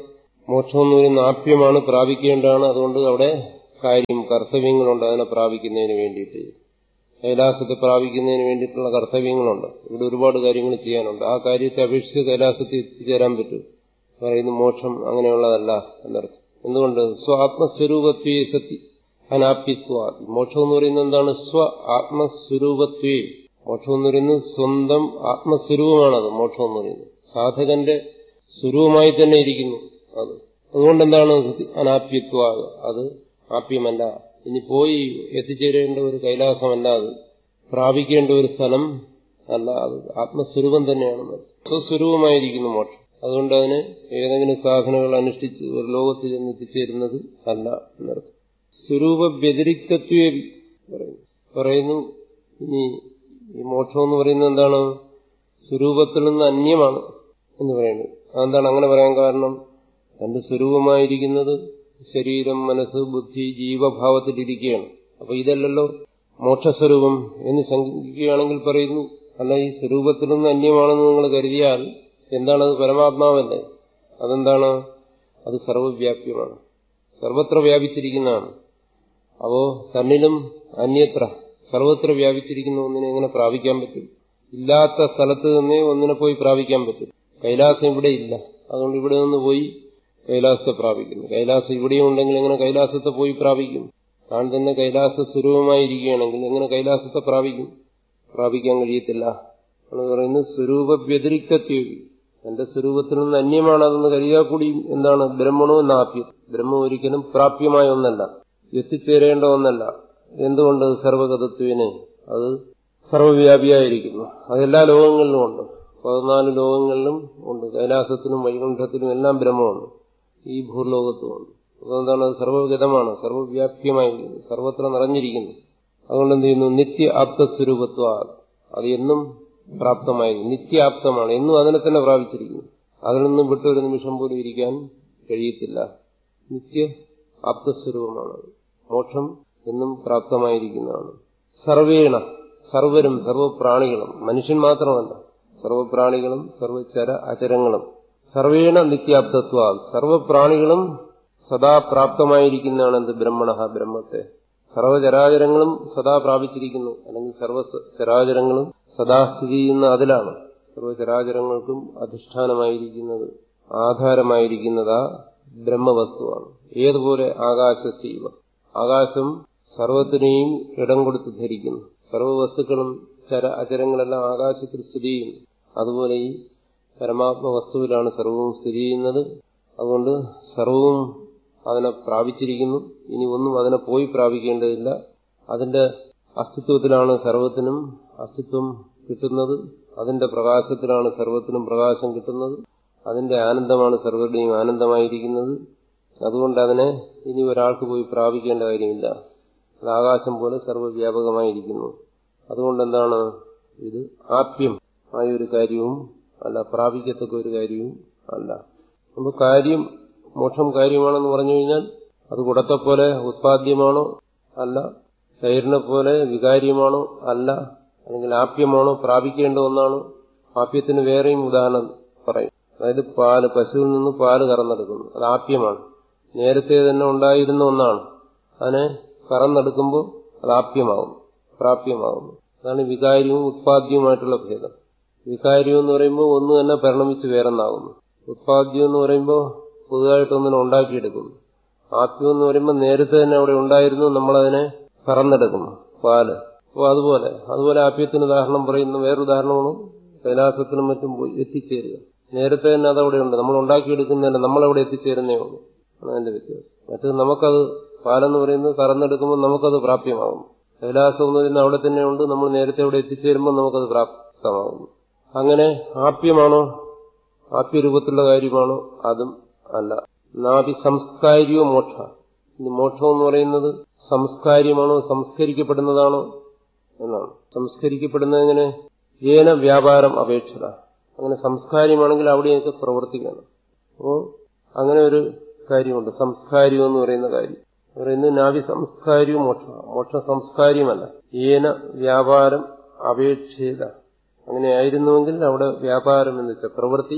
മോക്ഷം എന്ന് പറയുന്ന ആപ്യമാണ്, പ്രാപിക്കേണ്ടതാണ്. അതുകൊണ്ട് അവിടെ കാര്യം കർത്തവ്യങ്ങളുണ്ട് അതിനെ പ്രാപിക്കുന്നതിന് വേണ്ടിയിട്ട്. കൈലാസത്തെ പ്രാപിക്കുന്നതിന് വേണ്ടിയിട്ടുള്ള കർത്തവ്യങ്ങളുണ്ട്. ഇവിടെ ഒരുപാട് കാര്യങ്ങൾ ചെയ്യാനുണ്ട്. ആ കാര്യത്തെ അപേക്ഷിച്ച് കൈലാസത്തിൽ എത്തിച്ചേരാൻ പറ്റും. പറയുന്നു മോക്ഷം അങ്ങനെയുള്ളതല്ല എന്നർത്ഥം. എന്തുകൊണ്ട്? സ്വ ആത്മസ്വരൂപത്വേ സതി അനാപ്യത്വ. മോക്ഷം എന്ന് പറയുന്നത് എന്താണ്? സ്വ ആത്മസ്വരൂപത്വേ. മോക്ഷം എന്ന് പറയുന്നത് സ്വന്തം ആത്മസ്വരൂപമാണത്. മോക്ഷം എന്ന് പറയുന്നത് സാധകന്റെ സ്വരൂപമായി തന്നെ ഇരിക്കുന്നു അത്. അതുകൊണ്ട് എന്താണ് അനാപ്യത്വ? അത് ആപ്യമല്ല. ഇനി പോയി എത്തിച്ചേരേണ്ട ഒരു കൈലാസമല്ല, അത് പ്രാപിക്കേണ്ട ഒരു സ്ഥലം അല്ല, അത് ആത്മസ്വരൂപം തന്നെയാണ്. സ്വസ്വരൂപമായിരിക്കുന്നു മോക്ഷം. അതുകൊണ്ട് അതിന് ഏതെങ്കിലും സാധനങ്ങൾ അനുഷ്ഠിച്ച് ഒരു ലോകത്തിൽ നിന്ന് എത്തിച്ചേരുന്നത് അല്ല എന്നർത്ഥം. സ്വരൂപ വ്യതിരിക്തത്വേ പറയുന്നു പറയുന്നു ഇനി ഈ മോക്ഷം എന്ന് പറയുന്നത് എന്താണ്? സ്വരൂപത്തിൽ നിന്ന് അന്യമാണ് എന്ന് പറയുന്നത്. അതെന്താണ് അങ്ങനെ പറയാൻ കാരണം? തന്റെ സ്വരൂപമായിരിക്കുന്നത് ശരീരം, മനസ്സ്, ബുദ്ധി, ജീവഭാവത്തിലിരിക്കുകയാണ്. അപ്പൊ ഇതല്ലല്ലോ മോക്ഷസ്വരൂപം എന്ന് ശങ്കിക്കുകയാണെങ്കിൽ പറയുന്നു, അല്ല, ഈ സ്വരൂപത്തിൽ നിന്ന് അന്യമാണെന്ന് നിങ്ങൾ കരുതിയാൽ എന്താണത്? പരമാത്മാവല്ലേ. അതെന്താണ്? അത് സർവവ്യാപ്യമാണ്, സർവത്ര വ്യാപിച്ചിരിക്കുന്നതാണ്. അപ്പോ തന്നിലും അന്യത്ര സർവത്ര വ്യാപിച്ചിരിക്കുന്ന ഒന്നിനെ എങ്ങനെ പ്രാപിക്കാൻ പറ്റും? ഇല്ലാത്ത സ്ഥലത്ത് നിന്നേ ഒന്നിനെ പോയി പ്രാപിക്കാൻ പറ്റും. കൈലാസം ഇവിടെ ഇല്ല, അതുകൊണ്ട് ഇവിടെ നിന്ന് പോയി കൈലാസത്തെ പ്രാപിക്കുന്നു. കൈലാസം ഇവിടെയും ഉണ്ടെങ്കിൽ എങ്ങനെ കൈലാസത്തെ പോയി പ്രാപിക്കും? താൻ തന്നെ കൈലാസ സ്വരൂപമായിരിക്കുകയാണെങ്കിൽ എങ്ങനെ കൈലാസത്തെ പ്രാപിക്കും? പ്രാപിക്കാൻ കഴിയത്തില്ല എന്ന് പറയുന്നത് സ്വരൂപ വ്യതിരിക്തത്വ. എന്റെ സ്വരൂപത്തിൽ നിന്ന് അന്യമാണതെന്ന് കരുതിയാൽ കൂടി എന്താണ്? ബ്രഹ്മണോ എന്നാപ്യം. ബ്രഹ്മം ഒരിക്കലും പ്രാപ്യമായ ഒന്നല്ല, എത്തിച്ചേരേണ്ട ഒന്നല്ല. എന്തുകൊണ്ട്? സർവഗതത്വന് അത് സർവവ്യാപിയായിരിക്കുന്നു. അതെല്ലാ ലോകങ്ങളിലും ഉണ്ട്, പതിനാല് ലോകങ്ങളിലും ഉണ്ട്. കൈലാസത്തിനും വൈകുണ്ഠത്തിനും എല്ലാം ബ്രഹ്മമാണ്, ഈ ഭൂലോകത്തുമുണ്ട്. അതുകൊണ്ടാണ് അത് സർവഗതമാണ്, സർവവ്യാപ്യമായിരിക്കുന്നു, സർവത്ര നിറഞ്ഞിരിക്കുന്നു. അതുകൊണ്ട് എന്ത് ചെയ്യുന്നു? നിത്യ ആപ്തസ്വരൂപത്വ. അത് എന്നും പ്രാപ്തമായിരിക്കും, നിത്യാപ്തമാണ്, എന്നും അതിനെ തന്നെ പ്രാപിച്ചിരിക്കുന്നു. അതിൽ നിന്നും വിട്ട് ഒരു നിമിഷം പോലും ഇരിക്കാൻ കഴിയത്തില്ല. നിത്യ ആപ്തസ്വരൂപമാണ്. മോക്ഷം എന്നും പ്രാപ്തമായിരിക്കുന്നതാണ്. സർവേണ, സർവരും, സർവപ്രാണികളും, മനുഷ്യൻ മാത്രമല്ല, സർവപ്രാണികളും സർവചര അചരങ്ങളും സർവേണ നിത്യാപ്തത്വ. സർവപ്രാണികളും സദാ പ്രാപ്തമായിരിക്കുന്നതാണ് എന്ത്? ബ്രഹ്മണ, ബ്രഹ്മത്തെ. സർവചരാചരങ്ങളും സദാ പ്രാപിച്ചിരിക്കുന്നു, അല്ലെങ്കിൽ സർവചരാചരങ്ങളും സദാ സ്ഥിതി ചെയ്യുന്ന അതിലാണ്. സർവചരാചരങ്ങൾക്കും അധിഷ്ഠാനമായിരിക്കുന്നത്, ആധാരമായിരിക്കുന്നത് ബ്രഹ്മവസ്തുവാണ്. ഏതുപോലെ ആകാശശീവ, ആകാശം സർവത്തിനെയും ഇടം കൊടുത്ത് ധരിക്കുന്നു. സർവവസ്തുക്കളും ചര അചരങ്ങളെല്ലാം ആകാശത്തിൽ സ്ഥിതി ചെയ്യുന്നു. അതുപോലെ ഈ പരമാത്മ വസ്തുവിലാണ് സർവവും സ്ഥിതി ചെയ്യുന്നത്. അതുകൊണ്ട് സർവവും അതിനെ പ്രാപിച്ചിരിക്കുന്നു. ഇനി ഒന്നും അതിനെ പോയി പ്രാപിക്കേണ്ടതില്ല. അതിന്റെ അസ്തിത്വത്തിലാണ് സർവത്തിനും അസ്തിത്വം കിട്ടുന്നത്. അതിന്റെ പ്രകാശത്തിലാണ് സർവത്തിനും പ്രകാശം കിട്ടുന്നത്. അതിന്റെ ആനന്ദമാണ് സർവരുടെയും ആനന്ദമായിരിക്കുന്നത്. അതുകൊണ്ട് അതിനെ ഇനി ഒരാൾക്ക് പോയി പ്രാപിക്കേണ്ട കാര്യമില്ല. അത് ആകാശം പോലെ സർവ്വവ്യാപകമായിരിക്കുന്നു. അതുകൊണ്ട് എന്താണ്? ഇത് ആപ്യം ആയൊരു കാര്യവും അല്ല, പ്രാപിക്കത്തക്ക ഒരു കാര്യവും അല്ല. അപ്പൊ കാര്യം, മോക്ഷം കാര്യമാണെന്ന് പറഞ്ഞു കഴിഞ്ഞാൽ അത് കുടത്തെപ്പോലെ ഉത്പാദ്യമാണോ? അല്ല. തൈരിനെ പോലെ വികാര്യമാണോ? അല്ല. അല്ലെങ്കിൽ ആപ്യമാണോ? പ്രാപിക്കേണ്ട ഒന്നാണോ? ആപ്യത്തിന് വേറെയും ഉദാഹരണം പറയും. അതായത് പാല്, പശുവിൽ നിന്ന് പാല് കറന്നെടുക്കുന്നു, അത് ആപ്യമാണ്. നേരത്തെ തന്നെ ഉണ്ടായിരുന്ന ഒന്നാണ്, അതിനെ കറന്നെടുക്കുമ്പോൾ അത് ആപ്യമാകും, പ്രാപ്യമാകുന്നു. അതാണ് വികാര്യവും ഉത്പാദ്യവുമായിട്ടുള്ള ഭേദം. വികാര്യം എന്ന് പറയുമ്പോൾ ഒന്ന് തന്നെ പരിണമിച്ച് വേറെന്നാകുന്നു. ഉത്പാദ്യം എന്ന് പറയുമ്പോൾ പുതുതായിട്ടൊന്നിനെ ഉണ്ടാക്കിയെടുക്കുന്നു. ആപ്യം എന്ന് പറയുമ്പോൾ നേരത്തെ തന്നെ അവിടെ ഉണ്ടായിരുന്നു, നമ്മളതിനെ കറന്നെടുക്കുന്നു, പാല്. അപ്പോൾ അതുപോലെ അതുപോലെ ആപ്യത്തിന് ഉദാഹരണം പറയുന്ന വേറൊരുദാഹരണമാണ് കൈലാസത്തിനും മറ്റും പോയി എത്തിച്ചേരുക. നേരത്തെ തന്നെ അതവിടെ ഉണ്ട്, നമ്മൾ ഉണ്ടാക്കിയെടുക്കുന്നതല്ല, നമ്മളവിടെ എത്തിച്ചേരുന്നേ ഉള്ളൂ. അതിന്റെ വ്യത്യാസം. മറ്റത് നമുക്കത് പാലെന്ന് പറയുന്നത് കറന്നെടുക്കുമ്പോൾ നമുക്കത് പ്രാപ്യമാകും. കൈലാസം എന്ന് പറയുന്നത് അവിടെ തന്നെ ഉണ്ട്, നമ്മൾ നേരത്തെ അവിടെ എത്തിച്ചേരുമ്പോൾ നമുക്കത് പ്രാപ്തമാകുന്നു. അങ്ങനെ ആപ്യമാണോ? ആപ്യരൂപത്തിലുള്ള കാര്യമാണോ? അതും അല്ല. നാഭി സംസ്കാരിയോ മോക്ഷ. ഇനി മോക്ഷം എന്ന് പറയുന്നത് സംസ്കാര്യമാണോ, സംസ്കരിക്കപ്പെടുന്നതാണോ എന്നാണ്. സംസ്കരിക്കപ്പെടുന്നത് എങ്ങനെ? ഏന വ്യാപാരം അപേക്ഷത. അങ്ങനെ സംസ്കാര്യമാണെങ്കിൽ അവിടെയൊക്കെ പ്രവർത്തിക്കണം. അപ്പോൾ അങ്ങനെ ഒരു കാര്യമുണ്ട്, സംസ്കാര്യം എന്ന് പറയുന്ന കാര്യം. പറയുന്നത് നാഭി സംസ്കാര്യവും മോക്ഷ. മോക്ഷ സംസ്കാര്യമല്ല. ഏന വ്യാപാരം അപേക്ഷിത. അങ്ങനെ ആയിരുന്നുവെങ്കിൽ അവിടെ വ്യാപാരം എന്ന് വെച്ചാൽ പ്രവൃത്തി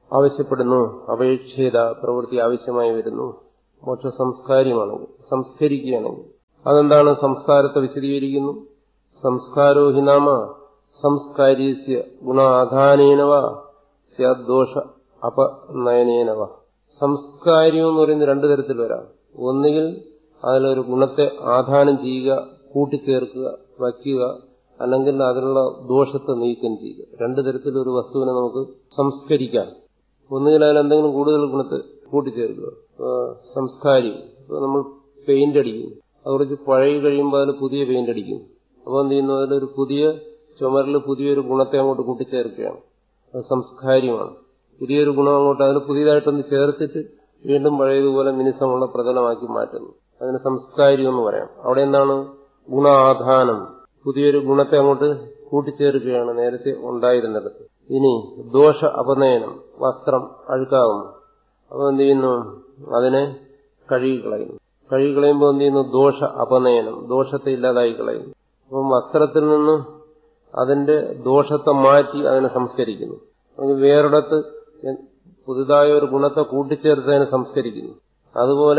ആവശ്യപ്പെടുന്നു. അപേക്ഷിത പ്രവൃത്തി ആവശ്യമായി വരുന്നു. മോക്ഷ സംസ്കാര്യമാണെങ്കിൽ, സംസ്കരിക്കുകയാണെങ്കിൽ. അതെന്താണ്? സംസ്കാരത്തെ വിശദീകരിക്കുന്നു. സംസ്കാരോ ഹി നാമ സംസ്കാര്യസ്യ ഗുണാധാനേനവ സ്യാദോഷ അപനയനേനവ. സംസ്കാര്യം എന്ന് പറയുന്നത് രണ്ടു തരത്തിൽ വരാം. ഒന്നുകിൽ അതിലൊരു ഗുണത്തെ ആധാനം ചെയ്യുക, കൂട്ടിച്ചേർക്കുക, വയ്ക്കുക, അല്ലെങ്കിൽ അതിനുള്ള ദോഷത്തെ നീക്കം ചെയ്യുക. രണ്ടു തരത്തിലൊരു വസ്തുവിനെ നമുക്ക് സംസ്കരിക്കാം. ഒന്നുകിൽ അതിലെന്തെങ്കിലും കൂടുതൽ ഗുണത്തെ കൂട്ടിച്ചേർക്കുക. സംസ്കാരം, നമ്മൾ പെയിന്റ് അടിക്കും, അത് കുറച്ച് പഴകി കഴിയുമ്പോൾ അതിൽ പുതിയ പെയിന്റ് അടിക്കും. അപ്പോൾ എന്ത് ചെയ്യുന്നു? അതിലൊരു പുതിയ ചുമരിൽ പുതിയൊരു ഗുണത്തെ അങ്ങോട്ട് കൂട്ടിച്ചേർക്കുകയാണ്. അത് സംസ്കാര്യമാണ്. പുതിയൊരു ഗുണം അങ്ങോട്ട് അതിന് പുതിയതായിട്ടൊന്ന് ചേർത്തിട്ട് വീണ്ടും പഴയതുപോലെ മിനുസമുള്ള പ്രതലമാക്കി മാറ്റുന്നു. അതിന് സംസ്കാരം എന്ന് പറയാം. അവിടെ എന്താണ്? ഗുണാധാനം, പുതിയൊരു ഗുണത്തെ അങ്ങോട്ട് കൂട്ടിച്ചേർക്കുകയാണ് നേരത്തെ ഉണ്ടായിരുന്നിടത്ത്. ഇനി ദോഷ അപനയനം, വസ്ത്രം അഴുക്കാകുന്നു. അപ്പോൾ എന്ത് ചെയ്യുന്നു? അതിനെ കഴുകിക്കളയുന്നു. കഴുകിക്കളയുമ്പോൾ എന്ത് ചെയ്യുന്നു? ദോഷ അപനയനം, ദോഷത്തെ ഇല്ലാതായി കളയുന്നു. അപ്പം വസ്ത്രത്തിൽ നിന്ന് അതിന്റെ ദോഷത്തെ മാറ്റി അതിനെ സംസ്കരിക്കുന്നു. വേറൊരിടത്ത് പുതുതായ ഒരു ഗുണത്തെ കൂട്ടിച്ചേർത്ത് അതിനെ സംസ്കരിക്കുന്നു. അതുപോലെ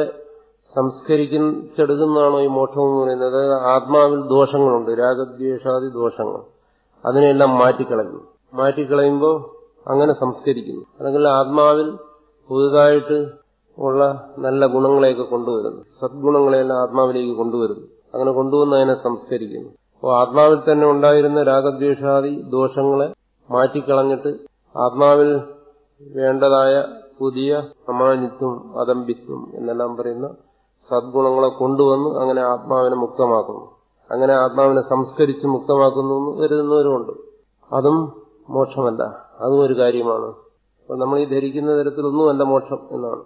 സംസ്കരിച്ചെടുക്കുന്നതാണോ ഈ മോക്ഷം എന്ന് പറയുന്നത്? അതായത് ആത്മാവിൽ ദോഷങ്ങളുണ്ട്, രാഗദ്വേഷാദി ദോഷങ്ങൾ, അതിനെല്ലാം മാറ്റിക്കളയുന്നു. മാറ്റിക്കളയുമ്പോൾ അങ്ങനെ സംസ്കരിക്കുന്നു. അല്ലെങ്കിൽ ആത്മാവിൽ പുതുതായിട്ട് ഉള്ള നല്ല ഗുണങ്ങളെയൊക്കെ കൊണ്ടുവരുന്നു, സദ്ഗുണങ്ങളെയെല്ലാം ആത്മാവിലേക്ക് കൊണ്ടുവരുന്നു. അങ്ങനെ കൊണ്ടുവന്ന് അതിനെ സംസ്കരിക്കുന്നു. അപ്പോൾ ആത്മാവിൽ തന്നെ ഉണ്ടായിരുന്ന രാഗദ്വേഷാദി ദോഷങ്ങളെ മാറ്റിക്കളഞ്ഞിട്ട് ആത്മാവിൽ വേണ്ടതായ പുതിയ അമാനിത്വം, അദമ്പിത്വം എന്നെല്ലാം പറയുന്ന സദ്ഗുണങ്ങളെ കൊണ്ടുവന്ന് അങ്ങനെ ആത്മാവിനെ മുക്തമാക്കുന്നു. അങ്ങനെ ആത്മാവിനെ സംസ്കരിച്ച് മുക്തമാക്കുന്നു എന്ന് കരുതുന്നവരുമുണ്ട്. അതും മോക്ഷമല്ല, അതും ഒരു കാര്യമാണ്. അപ്പോൾ നമ്മൾ ഈ ധരിക്കുന്ന തരത്തിലൊന്നുമല്ല മോക്ഷം എന്നാണ്.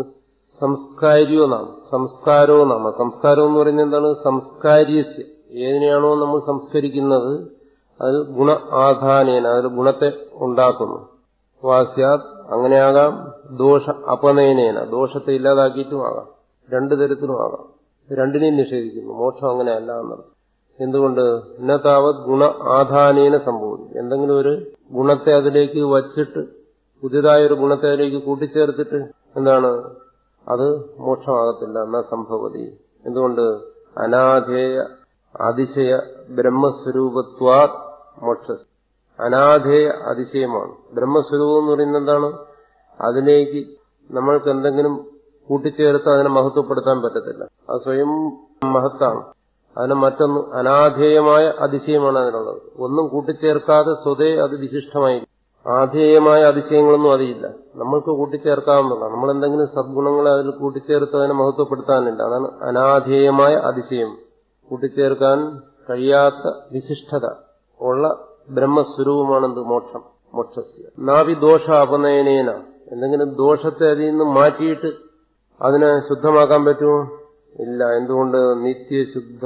സംസ്കാര്യോ നാമ, സംസ്കാരോ നാമ. സംസ്കാരം എന്ന് പറയുന്നത് എന്താണ്? സംസ്കാര്യസ്യ, ഏതിനെയാണോ നമ്മൾ സംസ്കരിക്കുന്നത് അതിൽ ഗുണ ആധാനേന, അതിൽ ഗുണത്തെ ഉണ്ടാക്കുന്നു. വാസ്യാത്, അങ്ങനെയാകാം. ദോഷ അപനയനേന, ദോഷത്തെ ഇല്ലാതാക്കിയിട്ടുമാകാം. രണ്ടു തരത്തിലുമാകാം. രണ്ടിനെയും നിഷേധിക്കുന്നു. മോക്ഷം അങ്ങനെയല്ല എന്നർത്ഥം. എന്തുകൊണ്ട്? ഇന്നതാവത് ഗുണ ആധാനേന സംഭവിക്കും. എന്തെങ്കിലും ഒരു ഗുണത്തെ അതിലേക്ക് വച്ചിട്ട് പുതിയതായൊരു ഗുണത്തെ അതിലേക്ക് കൂട്ടിച്ചേർത്തിട്ട് എന്താണ്? അത് മോക്ഷമാകത്തില്ല. എന്നാ സംഭവതി. എന്തുകൊണ്ട്? അനാധേയ അതിശയ ബ്രഹ്മസ്വരൂപത്വാ മോക്ഷ. അനാധേയ അതിശയമാണ് ബ്രഹ്മസ്വരൂപം എന്ന് പറയുന്നത്. എന്താണ്? അതിലേക്ക് നമ്മൾക്ക് എന്തെങ്കിലും കൂട്ടിച്ചേർത്ത് അതിനെ മഹത്വപ്പെടുത്താൻ പറ്റത്തില്ല. അത് സ്വയം മഹത്താണ്. അതിന് മറ്റൊന്ന് അനാധേയമായ അതിശയമാണ് അതിനുള്ളത്. ഒന്നും കൂട്ടിച്ചേർക്കാതെ സ്വതേ അത് വിശിഷ്ടമായിരിക്കും. ആധേയമായ അതിശയങ്ങളൊന്നും അതില്ല. നമ്മൾക്ക് കൂട്ടിച്ചേർക്കാവുന്നതാണ്. നമ്മൾ എന്തെങ്കിലും സദ്ഗുണങ്ങളെ അതിൽ കൂട്ടിച്ചേർത്ത് അതിനെ മഹത്വപ്പെടുത്താനില്ല. അതാണ് അനാധേയമായ അതിശയം. കൂട്ടിച്ചേർക്കാൻ കഴിയാത്ത വിശിഷ്ടത ഉള്ള ബ്രഹ്മസ്വരൂപമാണെന്ത്? മോക്ഷം. മോക്ഷസ്യ നാവി ദോഷ അപനയനേന, എന്തെങ്കിലും ദോഷത്തെ അതിൽ നിന്ന് മാറ്റിയിട്ട് അതിനെ ശുദ്ധമാക്കാൻ പറ്റുമോ? ഇല്ല. എന്തുകൊണ്ട്? നിത്യശുദ്ധ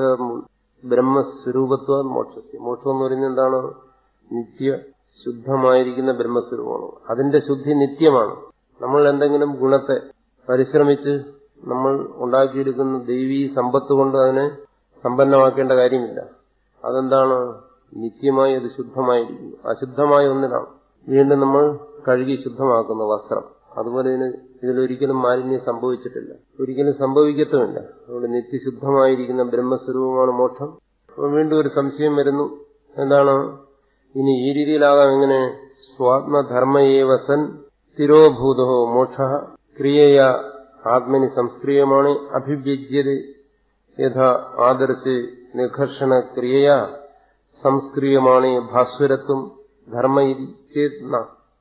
ബ്രഹ്മസ്വരൂപത്വ മോക്ഷസ്യ. മോക്ഷം എന്ന് പറയുന്നത് എന്താണ്? നിത്യ ശുദ്ധമായിരിക്കുന്ന ബ്രഹ്മസ്വരൂപമാണ്. അതിന്റെ ശുദ്ധി നിത്യമാണ്. നമ്മൾ എന്തെങ്കിലും ഗുണത്തെ പരിശ്രമിച്ച് നമ്മൾ ഉണ്ടാക്കിയെടുക്കുന്ന ദൈവീ സമ്പത്ത് കൊണ്ട് അതിനെ സമ്പന്നമാക്കേണ്ട കാര്യമില്ല. അതെന്താണ്? നിത്യമായി അത് ശുദ്ധമായിരിക്കുന്നു. അശുദ്ധമായ ഒന്നിനാണ് വീണ്ടും നമ്മൾ കഴുകി ശുദ്ധമാക്കുന്ന വസ്ത്രം. അതുപോലെ ഇതിന് ഇതിലൊരിക്കലും മാലിന്യം സംഭവിച്ചിട്ടില്ല, ഒരിക്കലും സംഭവിക്കത്തുമില്ല. അതുകൊണ്ട് നിത്യശുദ്ധമായിരിക്കുന്ന ബ്രഹ്മസ്വരൂപമാണ് മോക്ഷം. അപ്പോൾ വീണ്ടും ഒരു സംശയം വരുന്നു. എന്താണ്? ഇനി ഈ രീതിയിലാകാം. എങ്ങനെ? സ്വാത്മധർമ്മയേവ സൻ സ്ഥിരോഭൂതോ മോക്ഷ ക്രിയയ ആത്മനി സംസ്ക്രിയമാണ് അഭിവ്യജ്യത യഥാ ആദർശേ നിഘർഷണ ക്രിയയ സംസ്ക്രിയമാണ് ഭാസ്വരത്വം ധർമ്മ ചേത്ന.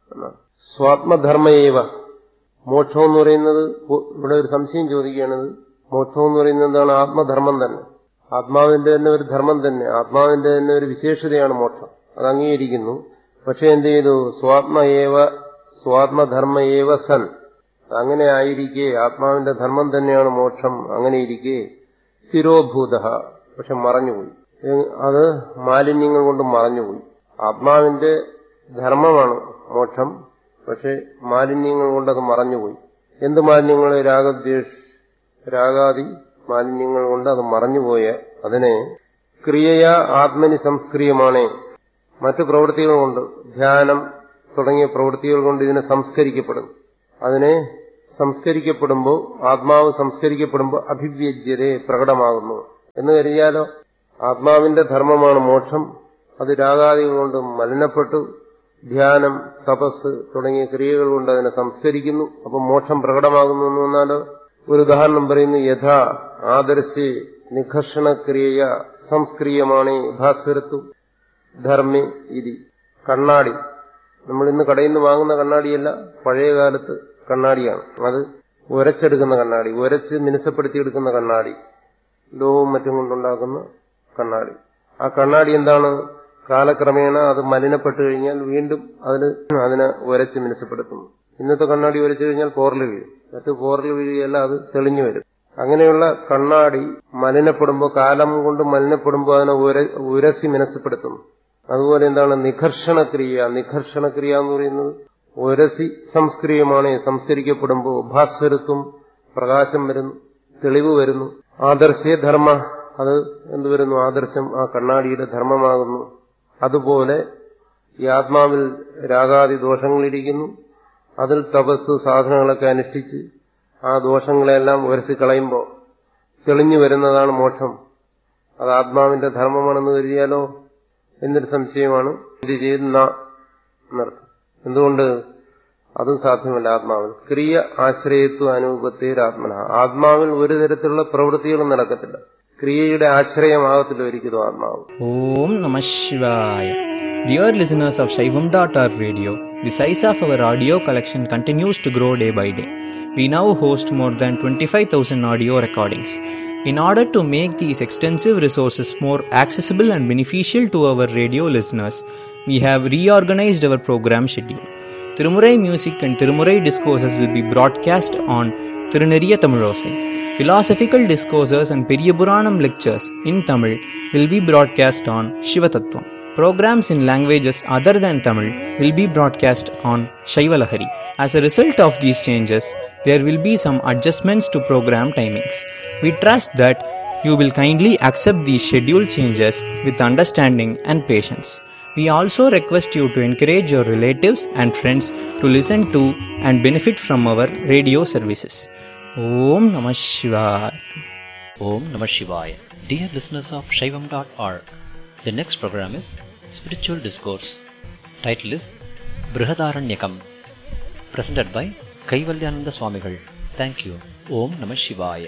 സ്വാത്മധർമ്മയേവ മോക്ഷം എന്ന് പറയുന്നത്, ഇവിടെ ഒരു സംശയം ചോദിക്കുകയാണ്. മോക്ഷം എന്ന് പറയുന്നത് എന്താണ്? ആത്മധർമ്മം തന്നെ, ആത്മാവിന്റെ തന്നെ ഒരു ധർമ്മം തന്നെ, ആത്മാവിന്റെ തന്നെ ഒരു വിശേഷതയാണ് മോക്ഷം. അത് അംഗീകരിക്കുന്നു. പക്ഷെ എന്ത് ചെയ്തു? സ്വാത്മയേവ സ്വാത്മധർമ്മയേവ സൻ, അങ്ങനെ ആയിരിക്കെ, ആത്മാവിന്റെ ധർമ്മം തന്നെയാണ് മോക്ഷം, അങ്ങനെ ഇരിക്കെ സ്ഥിരോഭൂത, പക്ഷെ മറഞ്ഞുപോയി. അത് മാലിന്യങ്ങൾ കൊണ്ട് മറഞ്ഞുപോയി. ആത്മാവിന്റെ ധർമ്മമാണ് മോക്ഷം, പക്ഷെ മാലിന്യങ്ങൾ കൊണ്ടത് മറഞ്ഞുപോയി. എന്ത് മാലിന്യങ്ങൾ? രാഗദ്വേഷ രാഗാദി മാലിന്യങ്ങൾ കൊണ്ട് അത് മറഞ്ഞുപോയ അതിനെ ക്രിയയ ആത്മനി സംസ്ക്രിയമാണ് മറ്റു പ്രവൃത്തികളുമുണ്ട്. ധ്യാനം, തുടങ്ങിയ പ്രവൃത്തികൾ കൊണ്ട് ഇതിനെ സംസ്കരിക്കപ്പെടുന്നു. അതിനെ സംസ്കരിക്കപ്പെടുമ്പോൾ, ആത്മാവ് സംസ്കരിക്കപ്പെടുമ്പോൾ അഭിവ്യജ്യരെ പ്രകടമാകുന്നു എന്ന് കരുതിയാലോ, ആത്മാവിന്റെ ധർമ്മമാണ് മോക്ഷം. അത് രാഗാദികൾ കൊണ്ട് മലിനപ്പെട്ടു, ധ്യാനം, തപസ് തുടങ്ങിയ ക്രിയകൾ കൊണ്ട് അതിനെ സംസ്കരിക്കുന്നു. അപ്പം മോക്ഷം പ്രകടമാകുന്നു എന്ന് വന്നാലോ, ഒരു ഉദാഹരണം പറയുന്നു. യഥാ ആദർശേ നിഘർഷണക്രിയ സംസ്ക്രിയമാണ് ഭാസ്വരത്വം ധർമ്മി ഇതി. കണ്ണാടി, നമ്മൾ ഇന്ന് കടയിൽ നിന്ന് വാങ്ങുന്ന കണ്ണാടിയല്ല, പഴയ കാലത്ത് കണ്ണാടിയാണ്. അത് ഉരച്ചെടുക്കുന്ന കണ്ണാടി, ഉരച്ച് മിനുസപ്പെടുത്തിയെടുക്കുന്ന കണ്ണാടി, ലോഹവും മറ്റും കൊണ്ടുണ്ടാക്കുന്ന കണ്ണാടി. ആ കണ്ണാടി എന്താണ്? കാലക്രമേണ അത് മലിനപ്പെട്ടു കഴിഞ്ഞാൽ വീണ്ടും അതിന് അതിനെ ഉരച്ച് മിനുസപ്പെടുത്തുന്നു. ഇന്നത്തെ കണ്ണാടി ഉരച്ചു കഴിഞ്ഞാൽ പോറൽ വീഴും, മറ്റ് പോറൽ വീഴുകയല്ല, അത് തെളിഞ്ഞു വരും. അങ്ങനെയുള്ള കണ്ണാടി മലിനപ്പെടുമ്പോൾ, കാലം കൊണ്ട് മലിനപ്പെടുമ്പോൾ അതിനെ ഉരസി മിനുസപ്പെടുത്തുന്നു. അതുപോലെ എന്താണ് നിഘർഷണക്രിയ? നിഘർഷണക്രിയ എന്ന് പറയുന്നത് ഉരസി സംസ്ക്രിയമാണ്. സംസ്കരിക്കപ്പെടുമ്പോൾ ഭാസ്വരത്വം, പ്രകാശം വരുന്നു, തെളിവ് വരുന്നു. ആദർശേ ധർമ്മ, അത് എന്തുവരുന്നു? ആദർശം ആ കണ്ണാടിയുടെ ധർമ്മമാകുന്നു. അതുപോലെ ഈ ആത്മാവിൽ രാഗാദി ദോഷങ്ങളിരിക്കുന്നു. അതിൽ തപസ് സാധനങ്ങളൊക്കെ അനുഷ്ഠിച്ച് ആ ദോഷങ്ങളെല്ലാം ഉരസിക്കളയുമ്പോൾ തെളിഞ്ഞു വരുന്നതാണ് മോക്ഷം. അത് ആത്മാവിന്റെ ധർമ്മമാണെന്ന് കരുതിയാലോ എന്നൊരു സംശയമാണ്. ഇത് ചെയ്യുന്ന എന്നർത്ഥം. എന്തുകൊണ്ട്? അതും സാധ്യമല്ല. ആത്മാവിൽ ക്രിയ ആശ്രയത്വ അനുപത്തേരാത്മന, ആത്മാവിൽ ഒരു തരത്തിലുള്ള പ്രവൃത്തികളും നടക്കത്തില്ല. ക്രിയയുടെ ആശ്രയമാകത്തില്ല ഒരിക്കലും ആത്മാവ്. ഓം നമഃ ശിവായ. Dear listeners of Shaivam dot org radio, the size of our audio collection continues to grow day by day. We now host more than twenty-five thousand audio recordings. In order to make these extensive resources more accessible and beneficial to our radio listeners, we have reorganized our program schedule. Tirumurai music and Tirumurai discourses will be broadcast on Tiruneriya Tamilosai. Philosophical discourses and Periyapuranam lectures in Tamil will be broadcast on Shivatattvam. Programs in languages other than Tamil will be broadcast on Shaivalahari. As a result of these changes, there will be some adjustments to program timings. We trust that you will kindly accept these schedule changes with understanding and patience. We also request you to encourage your relatives and friends to listen to and benefit from our radio services. Om Namah Shivaya. Om Namah Shivaya. Dear listeners of Shaivam dot org, the next program is Spiritual Discourse. Title is Brihadaranyakam. Presented by Kaivalyananda Swamigal. Thank you. Om Namah Shivaya.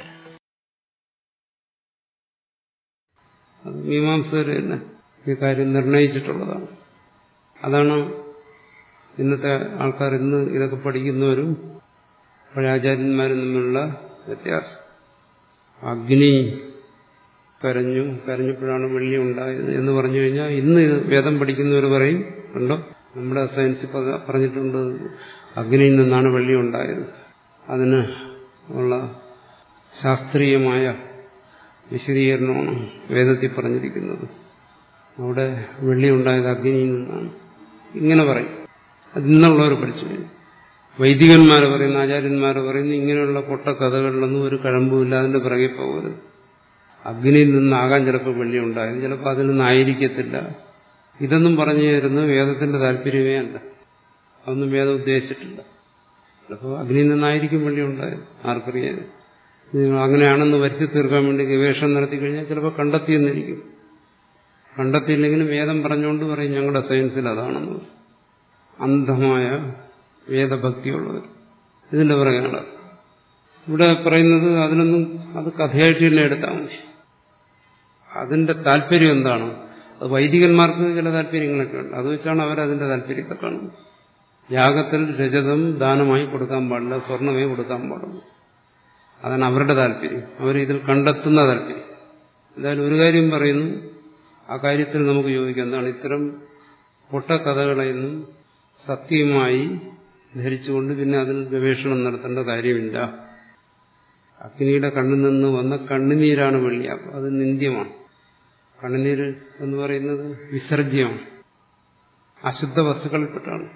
മീമാംസകർ തന്നെ ഈ കാര്യം നിർണയിച്ചിട്ടുള്ളതാണ്. അതാണ് ഇന്നത്തെ ആൾക്കാർ, ഇന്ന് ഇതൊക്കെ പഠിക്കുന്നവരും പഴയ ആചാര്യന്മാരും തമ്മിലുള്ള വ്യത്യാസം. അഗ്നി കരഞ്ഞു, കരഞ്ഞപ്പോഴാണ് വെള്ളി ഉണ്ടായത് എന്ന് പറഞ്ഞു കഴിഞ്ഞാൽ ഇന്ന് വേദം പഠിക്കുന്നവർ പറയും, ഉണ്ടോ നമ്മുടെ സയൻസ് പറഞ്ഞിട്ടുണ്ട് അഗ്നിയിൽ നിന്നാണ് വെള്ളി ഉണ്ടായത്. അതിന് ഉള്ള ശാസ്ത്രീയമായ വിശദീകരണമാണ് വേദത്തിൽ പറഞ്ഞിരിക്കുന്നത്. അവിടെ വെള്ളി ഉണ്ടായത് അഗ്നിയിൽ നിന്നാണ് ഇങ്ങനെ പറയും. അത് ഇന്നുള്ളവർ പഠിച്ചു. വൈദികന്മാർ പറയുന്ന, ആചാര്യന്മാർ പറയുന്ന ഇങ്ങനെയുള്ള പൊട്ട കഥകളിലൊന്നും ഒരു കഴമ്പുമില്ല, അതിന്റെ പിറകെ പോകരുത്. അഗ്നിയിൽ നിന്നാകാൻ ചിലപ്പോൾ വെള്ളി ഉണ്ടായത്, ചിലപ്പോൾ അതിൽ നിന്നായിരിക്കത്തില്ല. ഇതൊന്നും പറഞ്ഞു തരുന്നത് വേദത്തിന്റെ താല്പര്യമേ അല്ല, അതൊന്നും വേദം ഉദ്ദേശിച്ചിട്ടില്ല. ചിലപ്പോൾ അഗ്നിയിൽ നിന്നായിരിക്കും വെള്ളി ഉണ്ടായത്, ആർക്കറിയാതെ. അങ്ങനെയാണെന്ന് വരുത്തി തീർക്കാൻ വേണ്ടി ഗവേഷണം നടത്തി കഴിഞ്ഞാൽ ചിലപ്പോൾ കണ്ടെത്തിയെന്നിരിക്കും. കണ്ടെത്തിയില്ലെങ്കിലും വേദം പറഞ്ഞുകൊണ്ട് പറയും ഞങ്ങളുടെ സയൻസിൽ അതാണെന്ന്. അന്ധമായ വേദഭക്തിയുള്ളവർ ഇതിന്റെ പുറകെയാണ്. ഇവിടെ പറയുന്നത് അതിനൊന്നും, അത് കഥയായിട്ട് തന്നെ എടുത്താൽ മതി. അതിന്റെ താല്പര്യം എന്താണ്? അത് വൈദികന്മാർക്ക് ചില താല്പര്യങ്ങളൊക്കെ ഉണ്ട്, അത് വെച്ചാണ് അവരതിന്റെ താല്പര്യത്തെ കാണുന്നത്. യാഗത്തിൽ രജതം ദാനമായി കൊടുക്കാൻ പാടില്ല, സ്വർണമേ കൊടുക്കാൻ പാടുള്ളൂ. അതാണ് അവരുടെ താല്പര്യം, അവരിതിൽ കണ്ടെത്തുന്ന താല്പര്യം. എന്തായാലും ഒരു കാര്യം പറയുന്നു, ആ കാര്യത്തിൽ നമുക്ക് യോജിക്കാം. എന്താണ്? ഇത്തരം പൊട്ടക്കഥകളെയൊന്നും സത്യമായി ധരിച്ചുകൊണ്ട് പിന്നെ അതിൽ ഗവേഷണം നടത്തേണ്ട കാര്യമില്ല. അഗ്നിയുടെ കണ്ണിൽ നിന്ന് വന്ന കണ്ണുനീരാണ് വെള്ളി, അത് നിന്ദ്യമാണ്. കണ്ണുനീര് എന്ന് പറയുന്നത് വിസർജ്യമാണ്, അശുദ്ധ വസ്തുക്കളിൽപ്പെട്ടാണ്.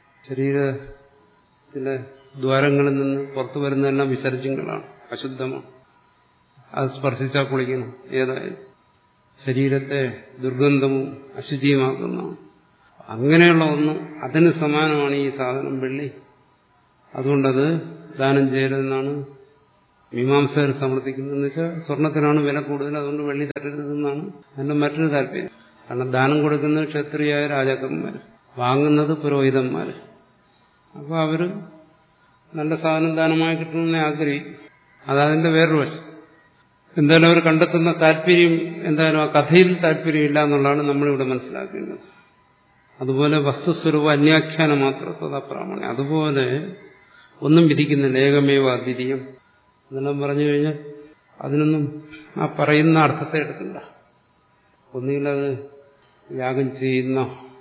ശരീരത്തിലെ ദ്വാരങ്ങളിൽ നിന്ന് പുറത്തു വരുന്നതെല്ലാം വിസർജ്യങ്ങളാണ്, അശുദ്ധമാണ്. അത് സ്പർശിച്ചാൽ കുളിക്കണം. ഏതായാലും ശരീരത്തെ ദുർഗന്ധവും അശുചിയുമാക്കുന്നതാണ്. അങ്ങനെയുള്ള ഒന്ന് അതിന് സമാനമാണ് ഈ സാധനം വെള്ളി. അതുകൊണ്ടത് ദാനം ചെയ്യരുതെന്നാണ് മീമാംസകർ സമർത്ഥിക്കുന്നതെന്ന് വെച്ചാൽ സ്വർണത്തിനാണ് വില കൂടുതൽ, അതുകൊണ്ട് വെള്ളി തരരുതെന്നാണ് അതിന്റെ മറ്റൊരു താല്പര്യം. കാരണം ദാനം കൊടുക്കുന്നത് ക്ഷത്രിയായ രാജാക്കന്മാർ, വാങ്ങുന്നത് പുരോഹിതന്മാർ. അപ്പോൾ അവർ നല്ല സാധനം ദാനമായി കിട്ടണമെന്ന് ആഗ്രഹിക്കും. അതതിന്റെ വേറൊരു വശം. എന്തായാലും അവർ കണ്ടെത്തുന്ന താല്പര്യം എന്തായാലും ആ കഥയിൽ താല്പര്യമില്ല എന്നുള്ളതാണ് നമ്മളിവിടെ മനസ്സിലാക്കേണ്ടത്. അതുപോലെ വസ്തുസ്വരൂപ അന്യാഖ്യാനം മാത്രം അപ്രാമാണ്യം. അതുപോലെ ഒന്നും വിധിക്കുന്നില്ല, ഏകമേവ അദ്വിതീയം എന്നെല്ലാം പറഞ്ഞു കഴിഞ്ഞാൽ അതിനൊന്നും ആ പറയുന്ന അർത്ഥത്തെ എടുക്കണ്ട. ഒന്നുകിൽ അത് യാഗം ചെയ്യുന്ന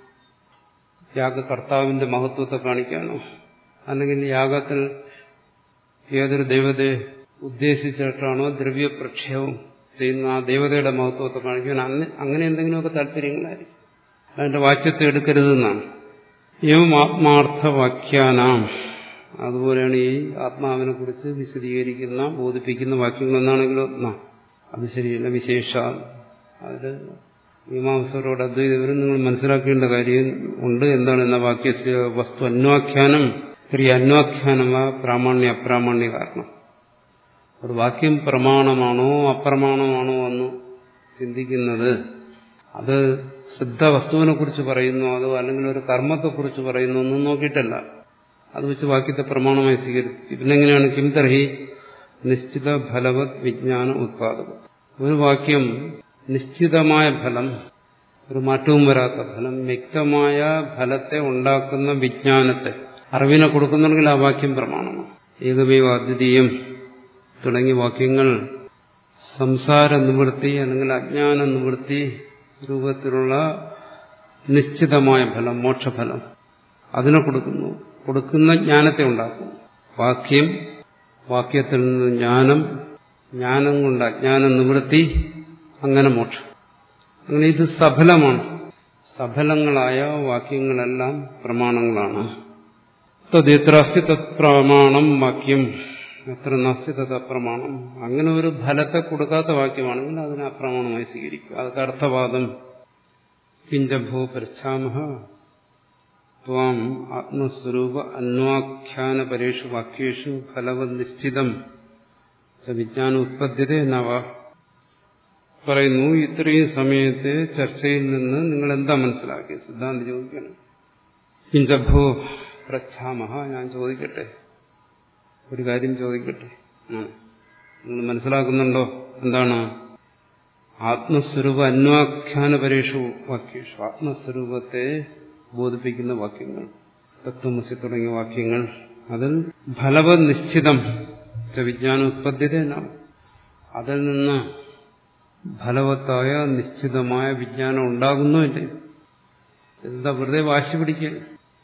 യാഗകർത്താവിന്റെ മഹത്വത്തെ കാണിക്കാനോ, അല്ലെങ്കിൽ യാഗത്തിൽ ഏതൊരു ദൈവതയെ ഉദ്ദേശിച്ചിട്ടാണോ ദ്രവ്യപ്രക്ഷേപം ചെയ്യുന്ന ആ ദേവതയുടെ മഹത്വത്തെ കാണിക്കാൻ അങ്ങനെ എന്തെങ്കിലുമൊക്കെ താല്പര്യങ്ങളായിരിക്കും. അതിന്റെ വാക്യത്തെ എടുക്കരുതെന്നാണ്. ഏവം ആത്മാർത്ഥവാക്യാനാം, അതുപോലെയാണ് ഈ ആത്മാവിനെ കുറിച്ച് വിശദീകരിക്കുന്ന ബോധിപ്പിക്കുന്ന വാക്യങ്ങളെന്നാണെങ്കിലോ അത് ശരിയല്ല. വിശേഷ അതിൽ മീമാംസകരോട് അദ്വൈതവരും നിങ്ങൾ മനസ്സിലാക്കേണ്ട കാര്യം ഉണ്ട്. എന്താണ് എന്ന വാക്യ വസ്തു അന്വാഖ്യാനം ക്രിയ അന്വാഖ്യാനം ആ പ്രാമാണ്യ അപ്രാമാണ്യ കാരണം. ഒരു വാക്യം പ്രമാണമാണോ അപ്രമാണമാണോ എന്ന് ചിന്തിക്കുന്നത് അത് സിദ്ധ വസ്തുവിനെ കുറിച്ച് പറയുന്നു അതോ അല്ലെങ്കിൽ ഒരു കർമ്മത്തെക്കുറിച്ച് പറയുന്നു ഒന്നും നോക്കിയിട്ടല്ല. അത് വെച്ച് വാക്യത്തെ പ്രമാണമായി സ്വീകരിച്ചു. പിന്നെങ്ങനെയാണ് കിം തർഹി നിശ്ചിത ഫലവത് വിജ്ഞാന ഉത്പാദകം. ഒരു വാക്യം നിശ്ചിതമായ ഫലം, ഒരു മാറ്റവും വരാത്ത ഫലം, വ്യക്തമായ ഫലത്തെ ഉണ്ടാക്കുന്ന വിജ്ഞാനത്തെ അറിവിനെ കൊടുക്കുന്നുണ്ടെങ്കിൽ ആ വാക്യം പ്രമാണമാണ്. ഏകമേവ അദ്വിതീയം തുടങ്ങിയ വാക്യങ്ങൾ സംസാര നിവൃത്തി അല്ലെങ്കിൽ അജ്ഞാന നിവൃത്തി രൂപത്തിലുള്ള നിശ്ചിതമായ ഫലം, മോക്ഷഫലം അതിനെ കൊടുക്കുന്നു. കൊടുക്കുന്ന ജ്ഞാനത്തെ ഉണ്ടാക്കുന്നു. വാക്യം, വാക്യത്തിൽ നിന്ന് ജ്ഞാനം, ജ്ഞാനം കൊണ്ട് അജ്ഞാന നിവൃത്തി, അങ്ങനെ മോക്ഷം. അങ്ങനെ ഇത് സഫലമാണ്. സഫലങ്ങളായ വാക്യങ്ങളെല്ലാം പ്രമാണങ്ങളാണ്. തദ്യത്രാസ്തി തത് പ്രമാണം വാക്യം എത്ര നാസ്തി തത് അപ്രമാണം. അങ്ങനെ ഒരു ഫലത്തെ കൊടുക്കാത്ത വാക്യമാണെങ്കിൽ അതിനെ അപ്രമാണമായി സ്വീകരിക്കുക. അതൊക്കെ അർത്ഥവാദം. കിഞ്ചഭോ പൃച്ഛാമഹ ത്വാം ആത്മസ്വരൂപ അന്വാഖ്യാന പരേഷു വാക്യേഷു ഫലവത് നിശ്ചിതം വിജ്ഞാന ഉത്പദ്യത്തെ നവ. പറയുന്നു, ഇത്രയും സമയത്തെ ചർച്ചയിൽ നിന്ന് നിങ്ങൾ എന്താ മനസ്സിലാക്കിയത്? സിദ്ധാന്തി ചോദിക്കണം. കിഞ്ചഭോ പൃച്ഛാമഹ, ഞാൻ ചോദിക്കട്ടെ, ഒരു കാര്യം ചോദിക്കട്ടെ, നിങ്ങൾ മനസ്സിലാക്കുന്നുണ്ടോ? എന്താണ്? ആത്മസ്വരൂപ അന്വാഖ്യാന പരേഷു വാക്യേഷു, ആത്മസ്വരൂപത്തെ ബോധിപ്പിക്കുന്ന വാക്യങ്ങൾ, തത്വമസി തുടങ്ങിയ വാക്യങ്ങൾ, അതിൽ ഫലവത് നിശ്ചിതം വിജ്ഞാന ഉത്പദ്യത എന്നാണ്. അതിൽ നിന്ന് ഫലവത്തായ നിശ്ചിതമായ വിജ്ഞാനം ഉണ്ടാകുന്നുമില്ലേ? എന്താ വെറുതെ വാശി പിടിക്കുക?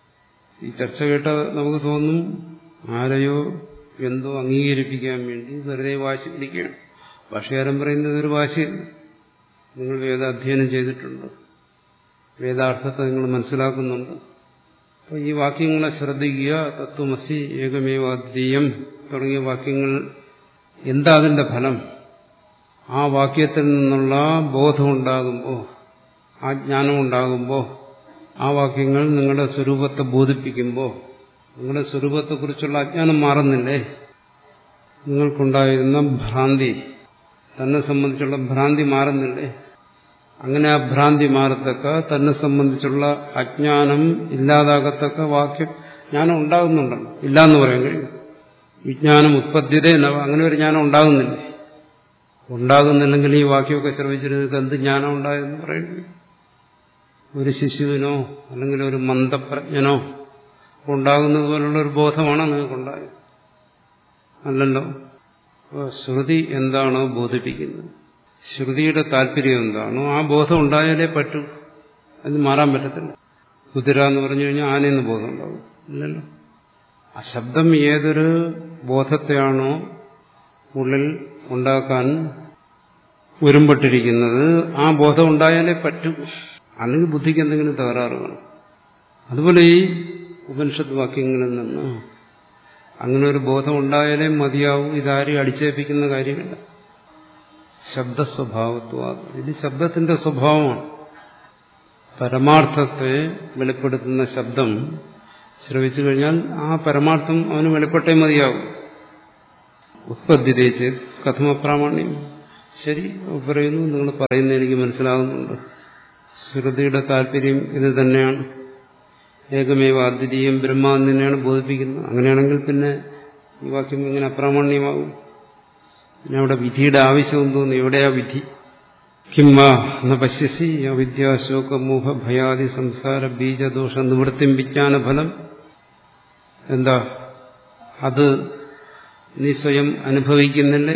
ഈ ചർച്ച കേട്ട നമുക്ക് തോന്നും ആരെയോ എന്തോ അംഗീകരിപ്പിക്കാൻ വേണ്ടി വെറുതെ വാശി പിടിക്കുകയാണ്. ഭാഷകാരൻ പറയുന്നത് ഒരു വാശിയല്ല. നിങ്ങൾ വേദാധ്യയനം ചെയ്തിട്ടുണ്ട്, വേദാർത്ഥത്തെ നിങ്ങൾ മനസ്സിലാക്കുന്നുണ്ട്. അപ്പോൾ ഈ വാക്യങ്ങളെ ശ്രദ്ധിക്കുക. തത്വമസി ഏകമേവാദ്വീയം തുടങ്ങിയ വാക്യങ്ങൾ എന്താ അതിന്റെ ഫലം? ആ വാക്യത്തിൽ നിന്നുള്ള ബോധമുണ്ടാകുമ്പോൾ, ആ ജ്ഞാനമുണ്ടാകുമ്പോൾ, ആ വാക്യങ്ങൾ നിങ്ങളുടെ സ്വരൂപത്തെ ബോധിപ്പിക്കുമ്പോൾ നിങ്ങളുടെ സ്വരൂപത്തെക്കുറിച്ചുള്ള അജ്ഞാനം മാറുന്നില്ലേ? നിങ്ങൾക്കുണ്ടായിരുന്ന ഭ്രാന്തി, തന്നെ സംബന്ധിച്ചുള്ള ഭ്രാന്തി മാറുന്നില്ലേ? അങ്ങനെ ആ ഭ്രാന്തി മാറത്തക്ക, തന്നെ സംബന്ധിച്ചുള്ള അജ്ഞാനം ഇല്ലാതാകത്തക്ക വാക്യം ജ്ഞാനം ഉണ്ടാകുന്നുണ്ടല്ലോ. ഇല്ലാന്ന് പറയാൻ കഴിയും. വിജ്ഞാനം ഉത്പദ്യത എന്നവ, അങ്ങനെ ഒരു ജ്ഞാനം ഉണ്ടാകുന്നില്ലേ? ഉണ്ടാകുന്നില്ലെങ്കിൽ ഈ വാക്യമൊക്കെ ശ്രമിച്ചിരുന്നത് എന്ത് ജ്ഞാനം ഉണ്ടായെന്ന് പറയുന്നത്? ഒരു ശിശുവിനോ അല്ലെങ്കിൽ ഒരു മന്ദപ്രജ്ഞനോ ഉണ്ടാകുന്നത് പോലുള്ള ഒരു ബോധമാണോ നിങ്ങൾക്കുണ്ടായത്? അല്ലല്ലോ. ശ്രുതി എന്താണോ ബോധിപ്പിക്കുന്നത്, ശ്രുതിയുടെ താല്പര്യം എന്താണോ ആ ബോധം ഉണ്ടായാലേ പറ്റൂ. അത് മാറാൻ പറ്റത്തില്ല. കുതിര എന്ന് പറഞ്ഞു കഴിഞ്ഞാൽ ആനയെന്ന് ബോധം ഉണ്ടാവും, ഇല്ലല്ലോ. ആ ശബ്ദം ഏതൊരു ബോധത്തെയാണോ ഉള്ളിൽ ഉണ്ടാക്കാൻ ഒരുമ്പെട്ടിരിക്കുന്നത് ആ ബോധം ഉണ്ടായാലേ പറ്റൂ. അല്ലെങ്കിൽ ബുദ്ധിക്ക് എന്തെങ്കിലും തകരാറ് വേണം. അതുപോലെ ഈ ഉപനിഷത്ത് വാക്യങ്ങളിൽ നിന്ന് അങ്ങനെ ഒരു ബോധം ഉണ്ടായാലേ മതിയാവും. ഇതാരും അടിച്ചേൽപ്പിക്കുന്ന കാര്യമില്ല. ശബ്ദസ്വഭാവത്വ, ഇത് ശബ്ദത്തിന്റെ സ്വഭാവമാണ്. പരമാർത്ഥത്തെ വെളിപ്പെടുത്തുന്ന ശബ്ദം ശ്രവിച്ചു കഴിഞ്ഞാൽ ആ പരമാർത്ഥം അവന് വെളിപ്പെട്ടേ മതിയാകും. ഉത്പദ്ധ്യതേച്ച് കഥമപ്രാമാണ്യം. ശരി, പറയുന്നു, നിങ്ങൾ പറയുന്നത് എനിക്ക് മനസ്സിലാകുന്നുണ്ട്. ശ്രുതിയുടെ താല്പര്യം ഇത് തന്നെയാണ്. ഏകമേവ അദ്വിതീയം ബ്രഹ്മ എന്ന് തന്നെയാണ് ബോധിപ്പിക്കുന്നത്. അങ്ങനെയാണെങ്കിൽ പിന്നെ ഈ വാക്യം എങ്ങനെ അപ്രാമാണ്യമാകും? പിന്നെ അവിടെ വിധിയുടെ ആവശ്യം തോന്നുന്നു. എവിടെയാ വിധി? കിംവ ന പശ്യസി അവിദ്യാശോകമോഹ ഭയാദി സംസാര ബീജദോഷ നിവൃത്തിം വിജ്ഞാനഫലം. എന്താ അത് നീ സ്വയം അനുഭവിക്കുന്നില്ലേ?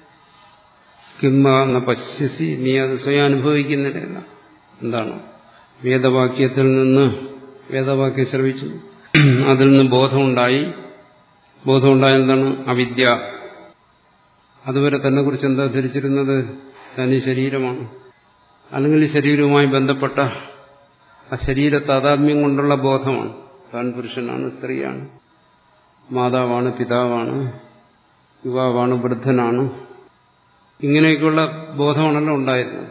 കിംവ ന പശ്യസി, നീ അത് സ്വയം അനുഭവിക്കുന്നില്ല. എന്താണ്? വേദവാക്യത്തിൽ നിന്ന് വേദവാക്യം ശ്രവിച്ചു, അതിൽ നിന്ന് ബോധമുണ്ടായി. ബോധമുണ്ടായ എന്താണ്? അവിദ്യ. അതുവരെ തന്നെ കുറിച്ച് എന്താ ധരിച്ചിരുന്നത്? തനി ശരീരമാണ്, അല്ലെങ്കിൽ ശരീരവുമായി ബന്ധപ്പെട്ട ആ ശരീര താതാത്മ്യം കൊണ്ടുള്ള ബോധമാണ്. താൻ പുരുഷനാണ്, സ്ത്രീയാണ്, മാതാവാണ്, പിതാവാണ്, യുവാവാണ്, വൃദ്ധനാണ്. ഇങ്ങനെയൊക്കെയുള്ള ബോധമാണല്ലോ ഉണ്ടായിരുന്നത്.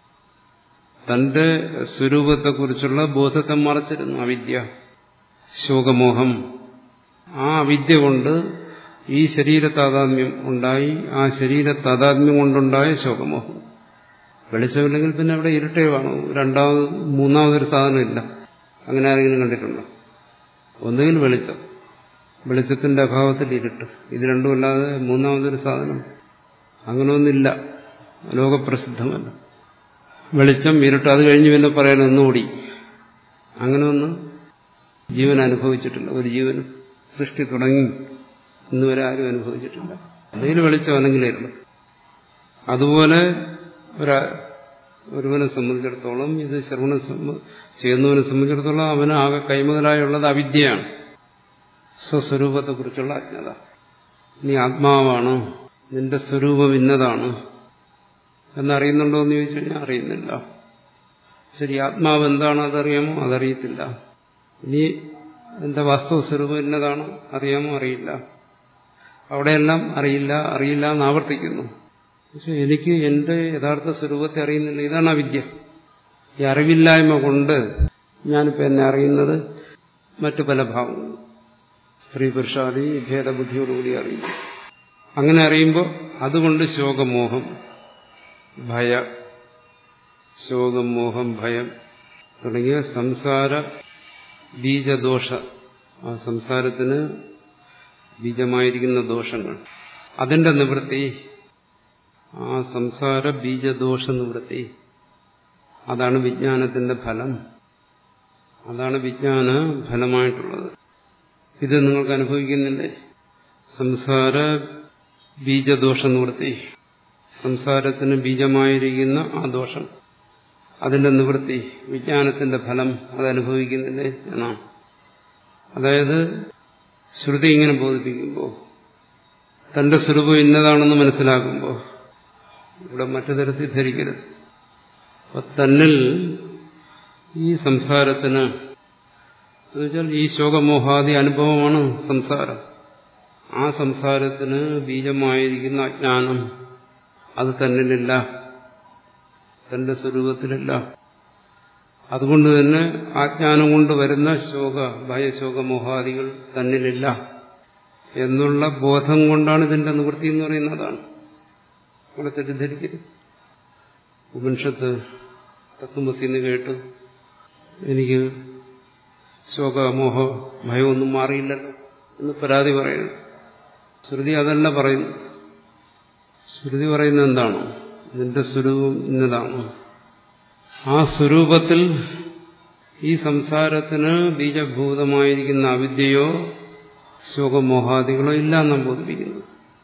തന്റെ സ്വരൂപത്തെക്കുറിച്ചുള്ള ബോധത്തെ മറച്ചിരുന്നു അവിദ്യ, ശോകമോഹം. ആ അവിദ്യ കൊണ്ട് ഈ ശരീര താതാത്മ്യം ഉണ്ടായി. ആ ശരീര താതാത്മ്യം കൊണ്ടുണ്ടായ ശോകമോഹം. വെളിച്ചമില്ലെങ്കിൽ പിന്നെ അവിടെ ഇരുട്ടേ കാണൂ. രണ്ടാമത് മൂന്നാമതൊരു സാധനമില്ല. അങ്ങനെ ആരെങ്കിലും കണ്ടിട്ടുണ്ടോ? ഒന്നുകിൽ വെളിച്ചം, വെളിച്ചത്തിന്റെ അഭാവത്തിൽ ഇരുട്ട്. ഇത് രണ്ടുമല്ലാതെ മൂന്നാമതൊരു സാധനം അങ്ങനെയൊന്നില്ല, ലോകപ്രസിദ്ധമല്ല. വെളിച്ചം, ഇരുട്ട്, അത് കഴിഞ്ഞ് പിന്നെ പറയണം ഒന്നുകൂടി. അങ്ങനെ ഒന്നും ജീവൻ അനുഭവിച്ചിട്ടില്ല. ഒരു ജീവനും സൃഷ്ടി തുടങ്ങി ഇന്നുവരെ ആരും അനുഭവിച്ചിട്ടില്ല. എന്തെങ്കിലും വെളിച്ചം അല്ലെങ്കിൽ ഇരുട്ട്. അതുപോലെ ഒരുവനെ സംബന്ധിച്ചിടത്തോളം, ഇത് ശ്രവണം ചെയ്യുന്നവനെ സംബന്ധിച്ചിടത്തോളം അവന് ആകെ കൈമുതലായുള്ളത് അവിദ്യയാണ്, സ്വസ്വരൂപത്തെക്കുറിച്ചുള്ള അജ്ഞത. നീ ആത്മാവാണ്, നിന്റെ സ്വരൂപം ഇന്നതാണ് എന്നറിയുന്നുണ്ടോ എന്ന് ചോദിച്ചു കഴിഞ്ഞാൽ അറിയുന്നില്ല. ശരി, ആത്മാവ് എന്താണ് അതറിയാമോ? അതറിയത്തില്ല. ഇനി എന്റെ വാസ്തവസ്വരൂപം ഇന്നതാണ് അറിയാമോ? അറിയില്ല. അവിടെയെല്ലാം അറിയില്ല അറിയില്ല എന്ന് ആവർത്തിക്കുന്നു. പക്ഷെ എനിക്ക് എന്റെ യഥാർത്ഥ സ്വരൂപത്തെ അറിയുന്നില്ല. ഇതാണ് അവിദ്യ. ഈ അറിവില്ലായ്മ കൊണ്ട് ഞാനിപ്പോൾ എന്നെ അറിയുന്നത് മറ്റു പല ഭാവങ്ങളും, സ്ത്രീ പുരുഷാദി ഭേദബുദ്ധിയോടുകൂടി അറിയുന്നു. അങ്ങനെ അറിയുമ്പോൾ അതുകൊണ്ട് ശോകമോഹം, ഭയ, ശോകം, മോഹം, ഭയം തുടങ്ങിയ സംസാര ബീജദോഷ, ആ സംസാരത്തിന് ബീജമായിരിക്കുന്ന ദോഷങ്ങൾ, അതിന്റെ നിവൃത്തി, ആ സംസാര ബീജദോഷ നിവൃത്തി, അതാണ് വിജ്ഞാനത്തിന്റെ ഫലം. അതാണ് വിജ്ഞാന ഫലമായിട്ടുള്ളത്. ഇത് നിങ്ങൾക്ക് അനുഭവിക്കുന്നില്ലേ? സംസാര ബീജദോഷ നിവൃത്തി, സംസാരത്തിന് ബീജമായിരിക്കുന്ന ആ ദോഷം, അതിന്റെ നിവൃത്തി, വിജ്ഞാനത്തിന്റെ ഫലം, അതനുഭവിക്കുന്നില്ലേ എന്നാണ്. അതായത് ശ്രുതി ഇങ്ങനെ ബോധിപ്പിക്കുമ്പോൾ, തന്റെ സ്വരൂപം ഇന്നതാണെന്ന് മനസ്സിലാക്കുമ്പോൾ, ഇവിടെ മറ്റു തരത്തിൽ ധരിക്കരുത്. അപ്പൊ തന്നിൽ ഈ സംസാരത്തിന്, എന്നുവെച്ചാൽ ഈ ശോകമോഹാദി അനുഭവമാണ് സംസാരം. ആ സംസാരത്തിന് ബീജമായിരിക്കുന്ന അജ്ഞാനം അത് തന്നിലില്ല, തന്റെ സ്വരൂപത്തിലില്ല. അതുകൊണ്ട് തന്നെ ആജ്ഞാനം കൊണ്ട് വരുന്ന ശോക, ഭയശോകമോഹാദികൾ തന്നിലില്ല എന്നുള്ള ബോധം കൊണ്ടാണ് ഇതിന്റെ നിവൃത്തി എന്ന് പറയുന്നതാണ്. ഇവിടെ തെറ്റിദ്ധരിക്കരുത്. ഉപനിഷത്ത് തത്വമസിന്ന് കേട്ടു, എനിക്ക് ശോകമോഹ ഭയമൊന്നും മാറിയില്ലല്ലോ എന്ന് പരാതി പറയുന്നു. ശ്രുതി അതല്ല പറയുന്നു. ശ്രുതി പറയുന്നത് എന്താണ്? നിന്റെ സ്വരൂപം ഇന്നതാണ്. ആ സ്വരൂപത്തിൽ ഈ സംസാരത്തിന് ബീജഭൂതമായിരിക്കുന്ന അവിദ്യയോ ശോകമോഹാദികളോ ഇല്ല എന്നാണ് ബോധിപ്പിക്കുന്നത്.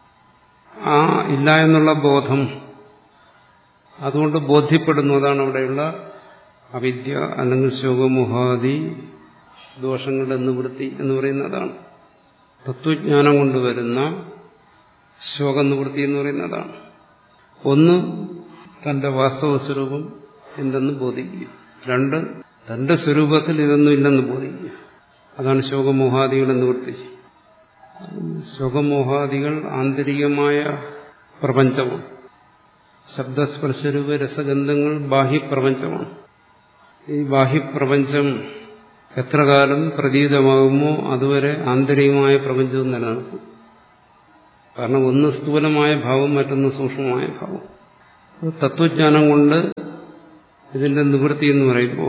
ആ ഇല്ല എന്നുള്ള ബോധം അതുകൊണ്ട് ബോധ്യപ്പെടുന്നു. അതാണ് അവിടെയുള്ള അവിദ്യ അല്ലെങ്കിൽ ശോകമോഹാദി ദോഷങ്ങളുടെ നിവൃത്തി എന്ന് പറയുന്നതാണ്. തത്വജ്ഞാനം കൊണ്ടുവരുന്ന ശോകനിവൃത്തി എന്ന് പറയുന്നതാണ്. ഒന്ന്, തന്റെ വാസ്തവ സ്വരൂപം എന്തെന്ന് ബോധിക്കുക. രണ്ട്, തന്റെ സ്വരൂപത്തിൽ ഇതൊന്നും ഇല്ലെന്ന് ബോധിക്കുക. അതാണ് ശോകമോഹാദികളുടെ നിവൃത്തി. ശോകമോഹാദികൾ ആന്തരികമായ പ്രപഞ്ചമാണ്. ശബ്ദസ്പർശരൂപ രസഗന്ധങ്ങൾ ബാഹ്യപ്രപഞ്ചമാണ്. ഈ ബാഹ്യപ്രപഞ്ചം എത്ര കാലം പ്രതീതമാകുമോ അതുവരെ ആന്തരികമായ പ്രപഞ്ചവും നിലനിൽക്കും. കാരണം ഒന്ന് സ്ഥൂലമായ ഭാവം, മറ്റൊന്ന് സൂക്ഷ്മമായ ഭാവം. തത്വജ്ഞാനം കൊണ്ട് ഇതിന്റെ നിവൃത്തി എന്ന് പറയുമ്പോൾ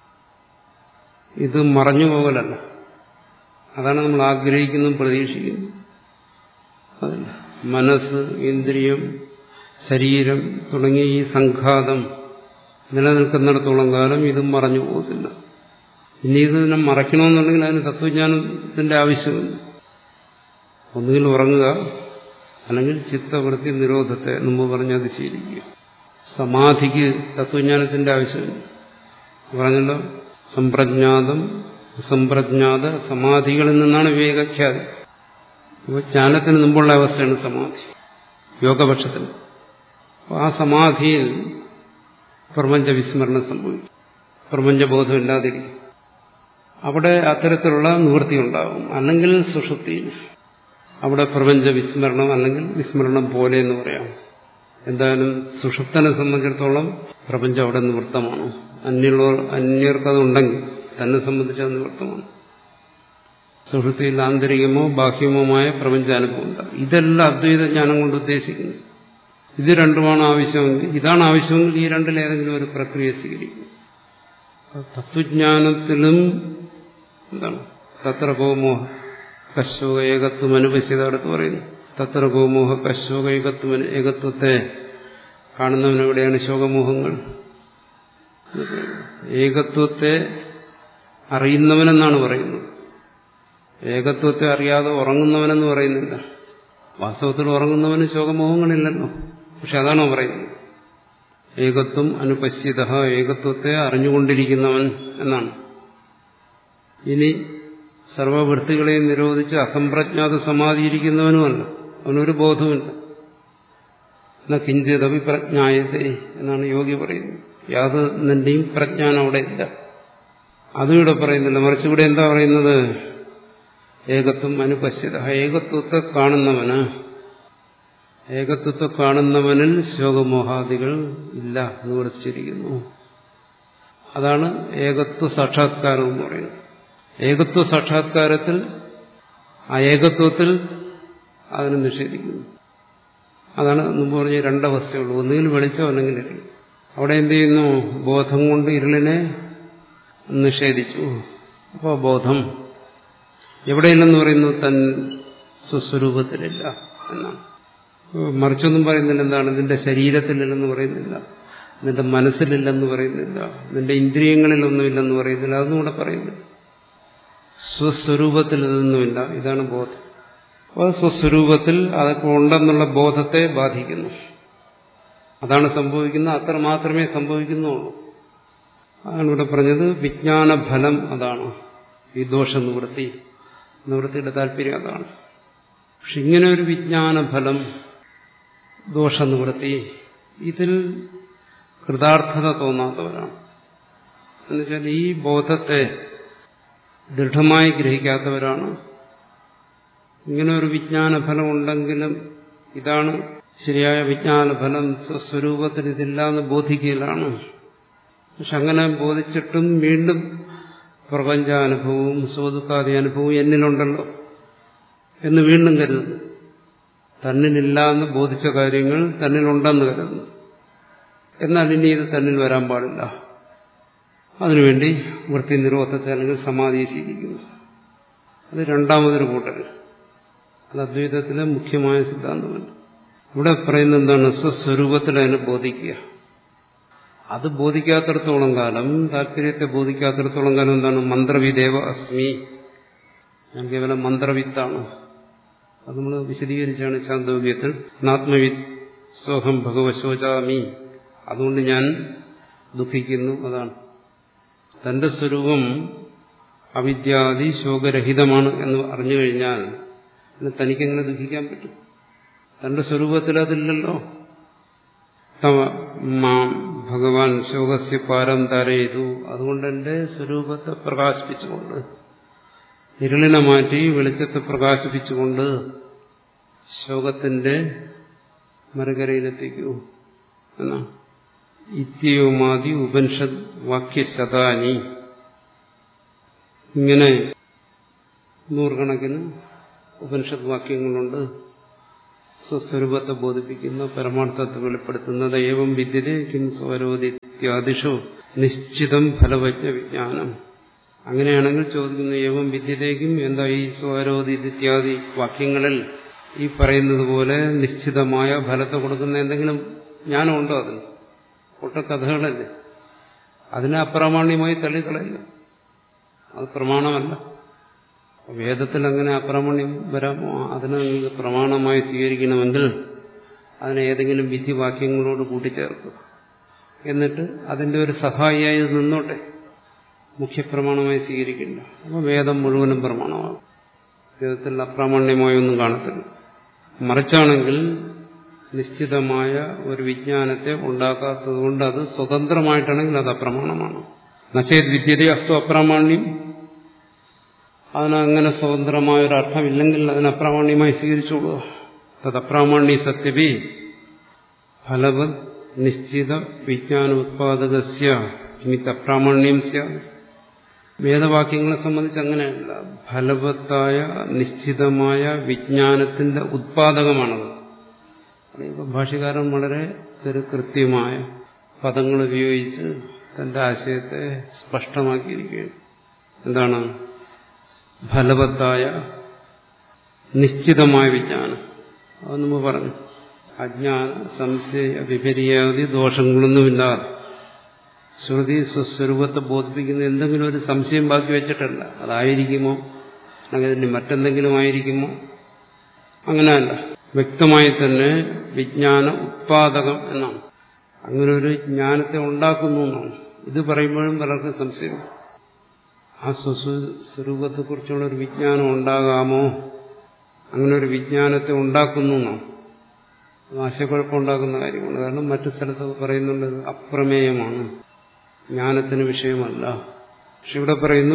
ഇത് മറഞ്ഞു പോകലല്ല. അതാണ് നമ്മൾ ആഗ്രഹിക്കുന്നതും പ്രതീക്ഷിക്കുന്നതും. അതല്ല, മനസ്സ്, ഇന്ദ്രിയം, ശരീരം തുടങ്ങിയ ഈ സംഘാതം നിലനിൽക്കുന്നിടത്തോളം കാലം ഇതും മറഞ്ഞു പോകത്തില്ല. ഇനി ഇതിനെ മറയ്ക്കണമെന്നുണ്ടെങ്കിൽ അതിന് തത്വജ്ഞാനത്തിന്റെ ആവശ്യമില്ല. ഒന്നുകിൽ ഉറങ്ങുക, അല്ലെങ്കിൽ ചിത്തവൃത്തി നിരോധത്തെ മുമ്പ് പറഞ്ഞത് ശീലിക്കുക. സമാധിക്ക് തത്വജ്ഞാനത്തിന്റെ ആവശ്യമില്ല. പറഞ്ഞല്ലോ, സമ്പ്രജ്ഞാതം അസംപ്രജ്ഞാത സമാധികളിൽ നിന്നാണ് വിവേകഖ്യാതി. അപ്പോൾ ജ്ഞാനത്തിന് മുമ്പുള്ള അവസ്ഥയാണ് സമാധി, യോഗപക്ഷത്തിൽ. ആ സമാധിയിൽ പ്രപഞ്ച വിസ്മരണം സംഭവിക്കും, പ്രപഞ്ചബോധമില്ലാതിരിക്കും. അവിടെ അത്തരത്തിലുള്ള നിവൃത്തി ഉണ്ടാകും. അല്ലെങ്കിൽ സുഷുപ്തിയിൽ അവിടെ പ്രപഞ്ച വിസ്മരണം, അല്ലെങ്കിൽ വിസ്മരണം പോലെ എന്ന് പറയാം. എന്തായാലും സുഷുപ്തനെ സംബന്ധിച്ചിടത്തോളം പ്രപഞ്ചം അവിടെ നിവൃത്തമാണ്. അന്യമുള്ളവർ അന്യർക്കതുണ്ടെങ്കിൽ തന്നെ സംബന്ധിച്ച് അത് നിവൃത്തമാണ്. സുഷുപ്തിയിൽ ആന്തരികമോ ബാഹ്യമോമായ പ്രപഞ്ചാനുഭവം ഉണ്ടാകും. ഇതെല്ലാം അദ്വൈത ജ്ഞാനം കൊണ്ട് ഉദ്ദേശിക്കുന്നു. ഇത് രണ്ടുമാണ് ആവശ്യമെങ്കിൽ, ഇതാണ് ആവശ്യമെങ്കിൽ ഈ രണ്ടിലേതെങ്കിലും ഒരു പ്രക്രിയ സ്വീകരിക്കും. തത്വജ്ഞാനത്തിലും എന്താണ് തത്ര ഗോമോഹ കശോക ഏകത്വം അനുപശ്യത അടുത്ത് പറയുന്നു. തത്ര ഗോമോഹ കശോക ഏകത്വം ഏകത്വത്തെ കാണുന്നവനെവിടെയാണ് ശോകമോഹങ്ങൾ? ഏകത്വത്തെ അറിയുന്നവനെന്നാണ് പറയുന്നത്. ഏകത്വത്തെ അറിയാതെ ഉറങ്ങുന്നവനെന്ന് പറയുന്നില്ല. വാസ്തവത്തിൽ ഉറങ്ങുന്നവന് ശോകമോഹങ്ങളില്ലല്ലോ. പക്ഷെ അതാണോ പറയുന്നത്? ഏകത്വം അനുപശ്യത, ഏകത്വത്തെ അറിഞ്ഞുകൊണ്ടിരിക്കുന്നവൻ എന്നാണ്. ഇനി സർവവൃത്തികളെയും നിരോധിച്ച് അസംപ്രജ്ഞാത സമാധിയിരിക്കുന്നവനുമല്ല, അവനൊരു ബോധവുമില്ല. എന്നാ കിഞ്ചിതപി പ്രജ്ഞായത്തെ എന്നാണ് യോഗി പറയുന്നത്. യാതൊന്നിന്റെയും പ്രജ്ഞാനം അവിടെ ഇല്ല. അതും ഇവിടെ പറയുന്നില്ല. മറിച്ച് ഇവിടെ എന്താ പറയുന്നത്? ഏകത്വം അനുപശ്യത, ഏകത്വത്തെ കാണുന്നവന്, ഏകത്വത്തെ കാണുന്നവനിൽ ശോകമോഹാദികൾ ഇല്ല എന്ന് വർദ്ധിച്ചിരിക്കുന്നു. അതാണ് ഏകത്വ സാക്ഷാത്കാരം എന്ന് പറയുന്നത്. ഏകത്വ സാക്ഷാത്കാരത്തിൽ ആ ഏകത്വത്തിൽ അതിനെ നിഷേധിക്കുന്നു. അതാണ് മുമ്പ് പറഞ്ഞ രണ്ടവസ്ഥയുള്ളൂ. ഒന്നുകിൽ വെളിച്ചം, അല്ലെങ്കിൽ ഇരുൾ. അവിടെ എന്ത് ചെയ്യുന്നു? ബോധം കൊണ്ട് ഇരുളിനെ നിഷേധിച്ചു. അപ്പോൾ ബോധം എവിടെയില്ലെന്ന് പറയുന്നു? തൻ സ്വസ്വരൂപത്തിലില്ല എന്നാണ്. മറിച്ചൊന്നും പറയുന്നില്ല. എന്താണ്? നിന്റെ ശരീരത്തിലില്ലെന്ന് പറയുന്നില്ല, നിന്റെ മനസ്സിലില്ലെന്ന് പറയുന്നില്ല, നിന്റെ ഇന്ദ്രിയങ്ങളിലൊന്നുമില്ലെന്ന് പറയുന്നില്ല. അതൊന്നും കൂടെ പറയുന്നില്ല. സ്വസ്വരൂപത്തിൽ ഇതൊന്നുമില്ല. ഇതാണ് ബോധം. അപ്പോൾ സ്വസ്വരൂപത്തിൽ അതൊക്കെ ഉണ്ടെന്നുള്ള ബോധത്തെ ബാധിക്കുന്നു. അതാണ് സംഭവിക്കുന്നത്. അത്ര മാത്രമേ സംഭവിക്കുന്നുള്ളൂ. അതാണ് ഇവിടെ പറഞ്ഞത്. വിജ്ഞാനഫലം അതാണ് ഈ ദോഷ നിവൃത്തി. നിവൃത്തിയുടെ താല്പര്യം അതാണ്. പക്ഷെ ഇങ്ങനെ ഒരു വിജ്ഞാനഫലം, ദോഷനിവൃത്തി, ഇതിൽ കൃതാർത്ഥത തോന്നാത്തവരാണ്. എന്നുവെച്ചാൽ ഈ ബോധത്തെ ദൃഢമായി ഗ്രഹിക്കാത്തവരാണ്. ഇങ്ങനെ ഒരു വിജ്ഞാനഫലം ഉണ്ടെങ്കിലും ഇതാണ് ശരിയായ വിജ്ഞാനഫലം, സ്വസ്വരൂപത്തിൽ ഇതില്ല എന്ന് ബോധിക്കലാണ്. പക്ഷെ അങ്ങനെ ബോധിച്ചിട്ടും വീണ്ടും പ്രപഞ്ചാനുഭവവും സുഖദുഃഖാദി അനുഭവവും എന്നിലുണ്ടല്ലോ എന്ന് വീണ്ടും കരുതുന്നു. തന്നിലില്ല എന്ന് ബോധിച്ച കാര്യങ്ങൾ തന്നിലുണ്ടെന്ന് കരുതുന്നു. എന്നാൽ ഇനി ഇത് തന്നിൽ വരാൻ പാടില്ല. അതിനുവേണ്ടി വൃത്തി നിരോധത്തെ അല്ലെങ്കിൽ സമാധിയെ ശീലിക്കുന്നു. അത് രണ്ടാമതൊരു കൂട്ടർ. അത് അദ്വൈതത്തിലെ മുഖ്യമായ സിദ്ധാന്തമല്ല. ഇവിടെ പറയുന്നത് എന്താണ്? സ്വസ്വരൂപത്തിൽ അതിനെ ബോധിക്കുക. അത് ബോധിക്കാത്തിടത്തോളം കാലം, താല്പര്യത്തെ ബോധിക്കാത്തിടത്തോളം കാലം എന്താണ്? മന്ത്രവിദേവ അസ്മി, ഞാൻ കേവലം മന്ത്രവിത്താണ്. അത് നമ്മൾ വിശദീകരിച്ചാണ് ചാന്തോഗ്യത്തിൽ. നാത്മവിത്ത് സോഹം ഭഗവശോചാമി, അതുകൊണ്ട് ഞാൻ ദുഃഖിക്കുന്നു. അതാണ് തന്റെ സ്വരൂപം അവിദ്യാദി ശോകരഹിതമാണ് എന്ന് അറിഞ്ഞു കഴിഞ്ഞാൽ പിന്നെ തനിക്കെങ്ങനെ ദുഃഖിക്കാൻ പറ്റും? തന്റെ സ്വരൂപത്തിൽ അതില്ലല്ലോ. തവ മാം ഭഗവാൻ ശോകസ്യ പാരം തരയതു, അതുകൊണ്ട് എന്റെ സ്വരൂപത്തെ പ്രകാശിപ്പിച്ചുകൊണ്ട്, ഇരുളിനെ മാറ്റി വെളിച്ചത്തെ പ്രകാശിപ്പിച്ചുകൊണ്ട് ശോകത്തിന്റെ മറുകരയിലെത്തിക്കൂ എന്നാ. ഇത്യവുമാതി ഉപനിഷത് വാക്യശതാനി. ഇങ്ങനെ നൂറുകണക്കിന് ഉപനിഷത് വാക്യങ്ങളുണ്ട് സ്വസ്വരൂപത്തെ ബോധിപ്പിക്കുന്ന, പരമാർത്ഥത്തെ വെളിപ്പെടുത്തുന്നത്. ഏവം വിദ്യതേ കിം സ്വരോദിത്യാദിഷു നിശ്ചിതം ഫലവജ്ഞ വിജ്ഞാനം. അങ്ങനെയാണെങ്കിൽ ചോദിക്കുന്നു, ഏവം വിദ്യതേക്കും എന്താ ഈ സ്വരോദിത്യാദി വാക്യങ്ങളിൽ ഈ പറയുന്നത് പോലെ നിശ്ചിതമായ ഫലത്തെ കൊടുക്കുന്ന എന്തെങ്കിലും ജ്ഞാനമുണ്ടോ? അതിന് പൊട്ടക്കഥകളല്ലേ. അതിനെ അപ്രാമാണ്യമായി തള്ളിക്കളയുക, അത് പ്രമാണമല്ല. വേദത്തിൽ അങ്ങനെ അപ്രാമാണ്യം വരാമോ? അതിനെ നിങ്ങൾക്ക് പ്രമാണമായി സ്വീകരിക്കണമെങ്കിൽ അതിനെ ഏതെങ്കിലും വിധിവാക്യങ്ങളോട് കൂട്ടിച്ചേർക്കുക. എന്നിട്ട് അതിന്റെ ഒരു സഹായിയായി നിന്നോട്ടെ, മുഖ്യപ്രമാണമായി സ്വീകരിക്കില്ല. അപ്പോൾ വേദം മുഴുവനും പ്രമാണമാകും. വേദത്തിൽ അപ്രാമാണ്യമായൊന്നും കാണത്തില്ല. മറിച്ചാണെങ്കിൽ നിശ്ചിതമായ ഒരു വിജ്ഞാനത്തെ ഉണ്ടാക്കാത്തതുകൊണ്ട് അത് സ്വതന്ത്രമായിട്ടാണെങ്കിൽ അത് അപ്രമാണമാണ്. നചേത് വിദ്യതേ അസ്തു അപ്രാമാണ്യം. അതിനങ്ങനെ സ്വതന്ത്രമായ ഒരു അർത്ഥമില്ലെങ്കിൽ അതിന് അപ്രാമാണ്യമായി സ്വീകരിച്ചോളുക. തദപ്രാമാണ്യ സത്യപി ഫലവത് നിശ്ചിത വിജ്ഞാന ഉത്പാദകസ്യ നിമിത്ത അപ്രാമാണ്യം സ്യാത്. വേദവാക്യങ്ങളെ സംബന്ധിച്ച് അങ്ങനെയല്ല. ഫലവത്തായ നിശ്ചിതമായ വിജ്ഞാനത്തിന്റെ ഉത്പാദകമാണത്. ഭാഷ്യകാരൻ വളരെ കൃത്യമായ പദങ്ങൾ ഉപയോഗിച്ച് തന്റെ ആശയത്തെ സ്പഷ്ടമാക്കിയിരിക്കുകയാണ്. എന്താണ് ഫലവത്തായ നിശ്ചിതമായ വിജ്ഞാനം? അത് നമ്മൾ പറഞ്ഞു, അജ്ഞാന സംശയ വിപര്യാദി ദോഷങ്ങളൊന്നുമില്ലാതെ ശ്രുതി സ്വസ്വരൂപത്തെ ബോധിപ്പിക്കുന്ന എന്തെങ്കിലും ഒരു സംശയം ബാക്കി വെച്ചിട്ടല്ല. അതായിരിക്കുമോ അല്ലെങ്കിൽ അതിന് മറ്റെന്തെങ്കിലും ആയിരിക്കുമോ? അങ്ങനെയല്ല, വ്യക്തമായി തന്നെ വിജ്ഞാന ഉത്പാദകം എന്നാണ്. അങ്ങനെ ഒരു ജ്ഞാനത്തെ ഉണ്ടാക്കുന്നു എന്നാണ്. ഇത് പറയുമ്പോഴും പലർക്കും സംശയം, ആ സ്വസ്വരൂപത്തെക്കുറിച്ചുള്ള ഒരു വിജ്ഞാനം ഉണ്ടാകാമോ? അങ്ങനെ ഒരു വിജ്ഞാനത്തെ ഉണ്ടാക്കുന്നു എന്നാണ്. ആശയക്കുഴപ്പമുണ്ടാക്കുന്ന കാര്യമാണ്. കാരണം മറ്റു സ്ഥലത്ത് പറയുന്നുണ്ട് അപ്രമേയമാണ്, ജ്ഞാനത്തിന് വിഷയമല്ല. പക്ഷെ ഇവിടെ പറയുന്നു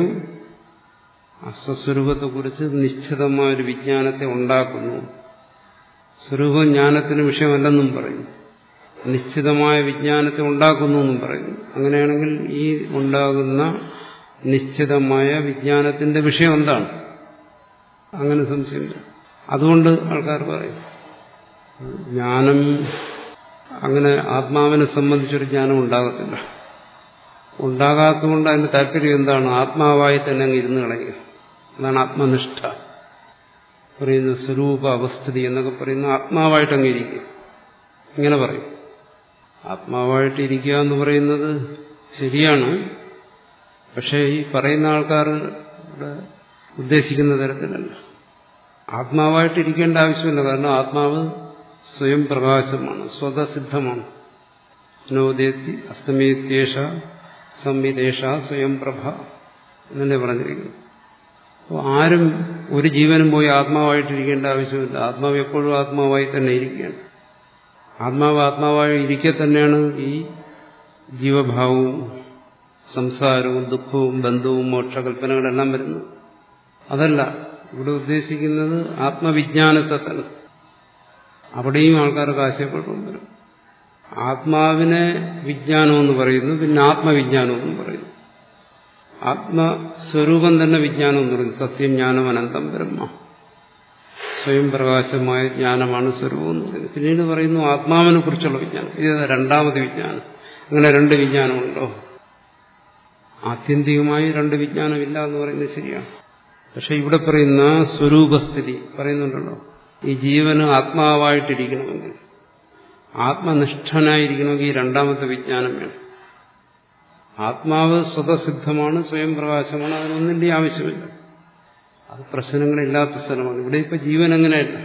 സ്വസ്വരൂപത്തെക്കുറിച്ച് നിശ്ചിതമായൊരു വിജ്ഞാനത്തെ ഉണ്ടാക്കുന്നു. സ്വരൂപം ജ്ഞാനത്തിന് വിഷയമല്ലെന്നും പറയുന്നു. നിശ്ചിതമായ വിജ്ഞാനത്തെ ഉണ്ടാക്കുന്നു എന്നും പറയുന്നു. അങ്ങനെയാണെങ്കിൽ ഈ ഉണ്ടാകുന്ന നിശ്ചിതമായ വിജ്ഞാനത്തിന്റെ വിഷയം എന്താണ്? അങ്ങനെ സംശയമില്ല. അതുകൊണ്ട് ആൾക്കാർ പറയും ജ്ഞാനം, അങ്ങനെ ആത്മാവിനെ സംബന്ധിച്ചൊരു ജ്ഞാനം ഉണ്ടാകത്തില്ല. ഉണ്ടാകാത്തതുകൊണ്ട് അതിന്റെ താല്പര്യം എന്താണ്? ആത്മാവായി തന്നെ അങ്ങ് ഇരുന്ന് കളയുക. അതാണ് ആത്മനിഷ്ഠ പറയുന്ന സ്വരൂപ അവസ്ഥിതി എന്നൊക്കെ പറയുന്ന ആത്മാവായിട്ട് അങ്ങ് ഇരിക്കുക. ഇങ്ങനെ പറയും. ആത്മാവായിട്ട് ഇരിക്കുക എന്ന് പറയുന്നത് ശരിയാണ്. പക്ഷേ ഈ പറയുന്ന ആൾക്കാർ ഉദ്ദേശിക്കുന്ന തരത്തിലല്ല. ആത്മാവായിട്ട് ഇരിക്കേണ്ട ആവശ്യമില്ല. കാരണം ആത്മാവ് സ്വയം പ്രകാശമാണ്, സ്വതസിദ്ധമാണ്. നോദേത്തി അസ്തമേത്യേഷ സംവിദേശ സ്വയം പ്രഭ എന്നല്ലേ പറഞ്ഞിരിക്കുന്നു. അപ്പോൾ ആരും ഒരു ജീവനും പോയി ആത്മാവായിട്ടിരിക്കേണ്ട ആവശ്യമില്ല. ആത്മാവ് എപ്പോഴും ആത്മാവായി തന്നെ ഇരിക്കുകയാണ്. ആത്മാവ് ആത്മാവായി ഇരിക്കെ തന്നെയാണ് ഈ ജീവഭാവവും സംസാരവും ദുഃഖവും ബന്ധവും മോക്ഷകൽപ്പനകളെല്ലാം വരുന്നത്. അതല്ല ഇവിടെ ഉദ്ദേശിക്കുന്നത് ആത്മവിജ്ഞാനത്തെ തന്നെ. അവിടെയും ആൾക്കാർക്ക് ആശയക്കുഴപ്പം വരും. ആത്മാവിനെ വിജ്ഞാനമെന്ന് പറയുന്നു, പിന്നെ ആത്മവിജ്ഞാനമെന്ന് പറയുന്നു. ആത്മസ്വരൂപം തന്നെ വിജ്ഞാനം എന്ന് പറയുന്നു. സത്യം ജ്ഞാനം അനന്തം ബ്രഹ്മ, സ്വയം പ്രകാശമായ ജ്ഞാനമാണ് സ്വരൂപം എന്ന് പറയുന്നത്. പിന്നീട് പറയുന്നു ആത്മാവിനെ കുറിച്ചുള്ള വിജ്ഞാനം. ഇത് രണ്ടാമത് വിജ്ഞാനം. അങ്ങനെ രണ്ട് വിജ്ഞാനമുണ്ടോ? ആത്യന്തികമായി രണ്ട് വിജ്ഞാനമില്ല എന്ന് പറയുന്നത് ശരിയാണ്. പക്ഷെ ഇവിടെ പറയുന്ന സ്വരൂപസ്ഥിതി പറയുന്നുണ്ടല്ലോ, ഈ ജീവന് ആത്മാവായിട്ടിരിക്കണമെങ്കിൽ, ആത്മനിഷ്ഠനായിരിക്കണമെങ്കിൽ ഈ രണ്ടാമത്തെ വിജ്ഞാനം വേണം. ആത്മാവ് സ്വതസിദ്ധമാണ്, സ്വയം പ്രകാശമാണ്, അതിനൊന്നിന്റെ ആവശ്യമില്ല. അത് പ്രശ്നങ്ങളില്ലാത്ത സ്ഥലമാണ്. ഇവിടെ ഇപ്പൊ ജീവൻ അങ്ങനെയല്ല.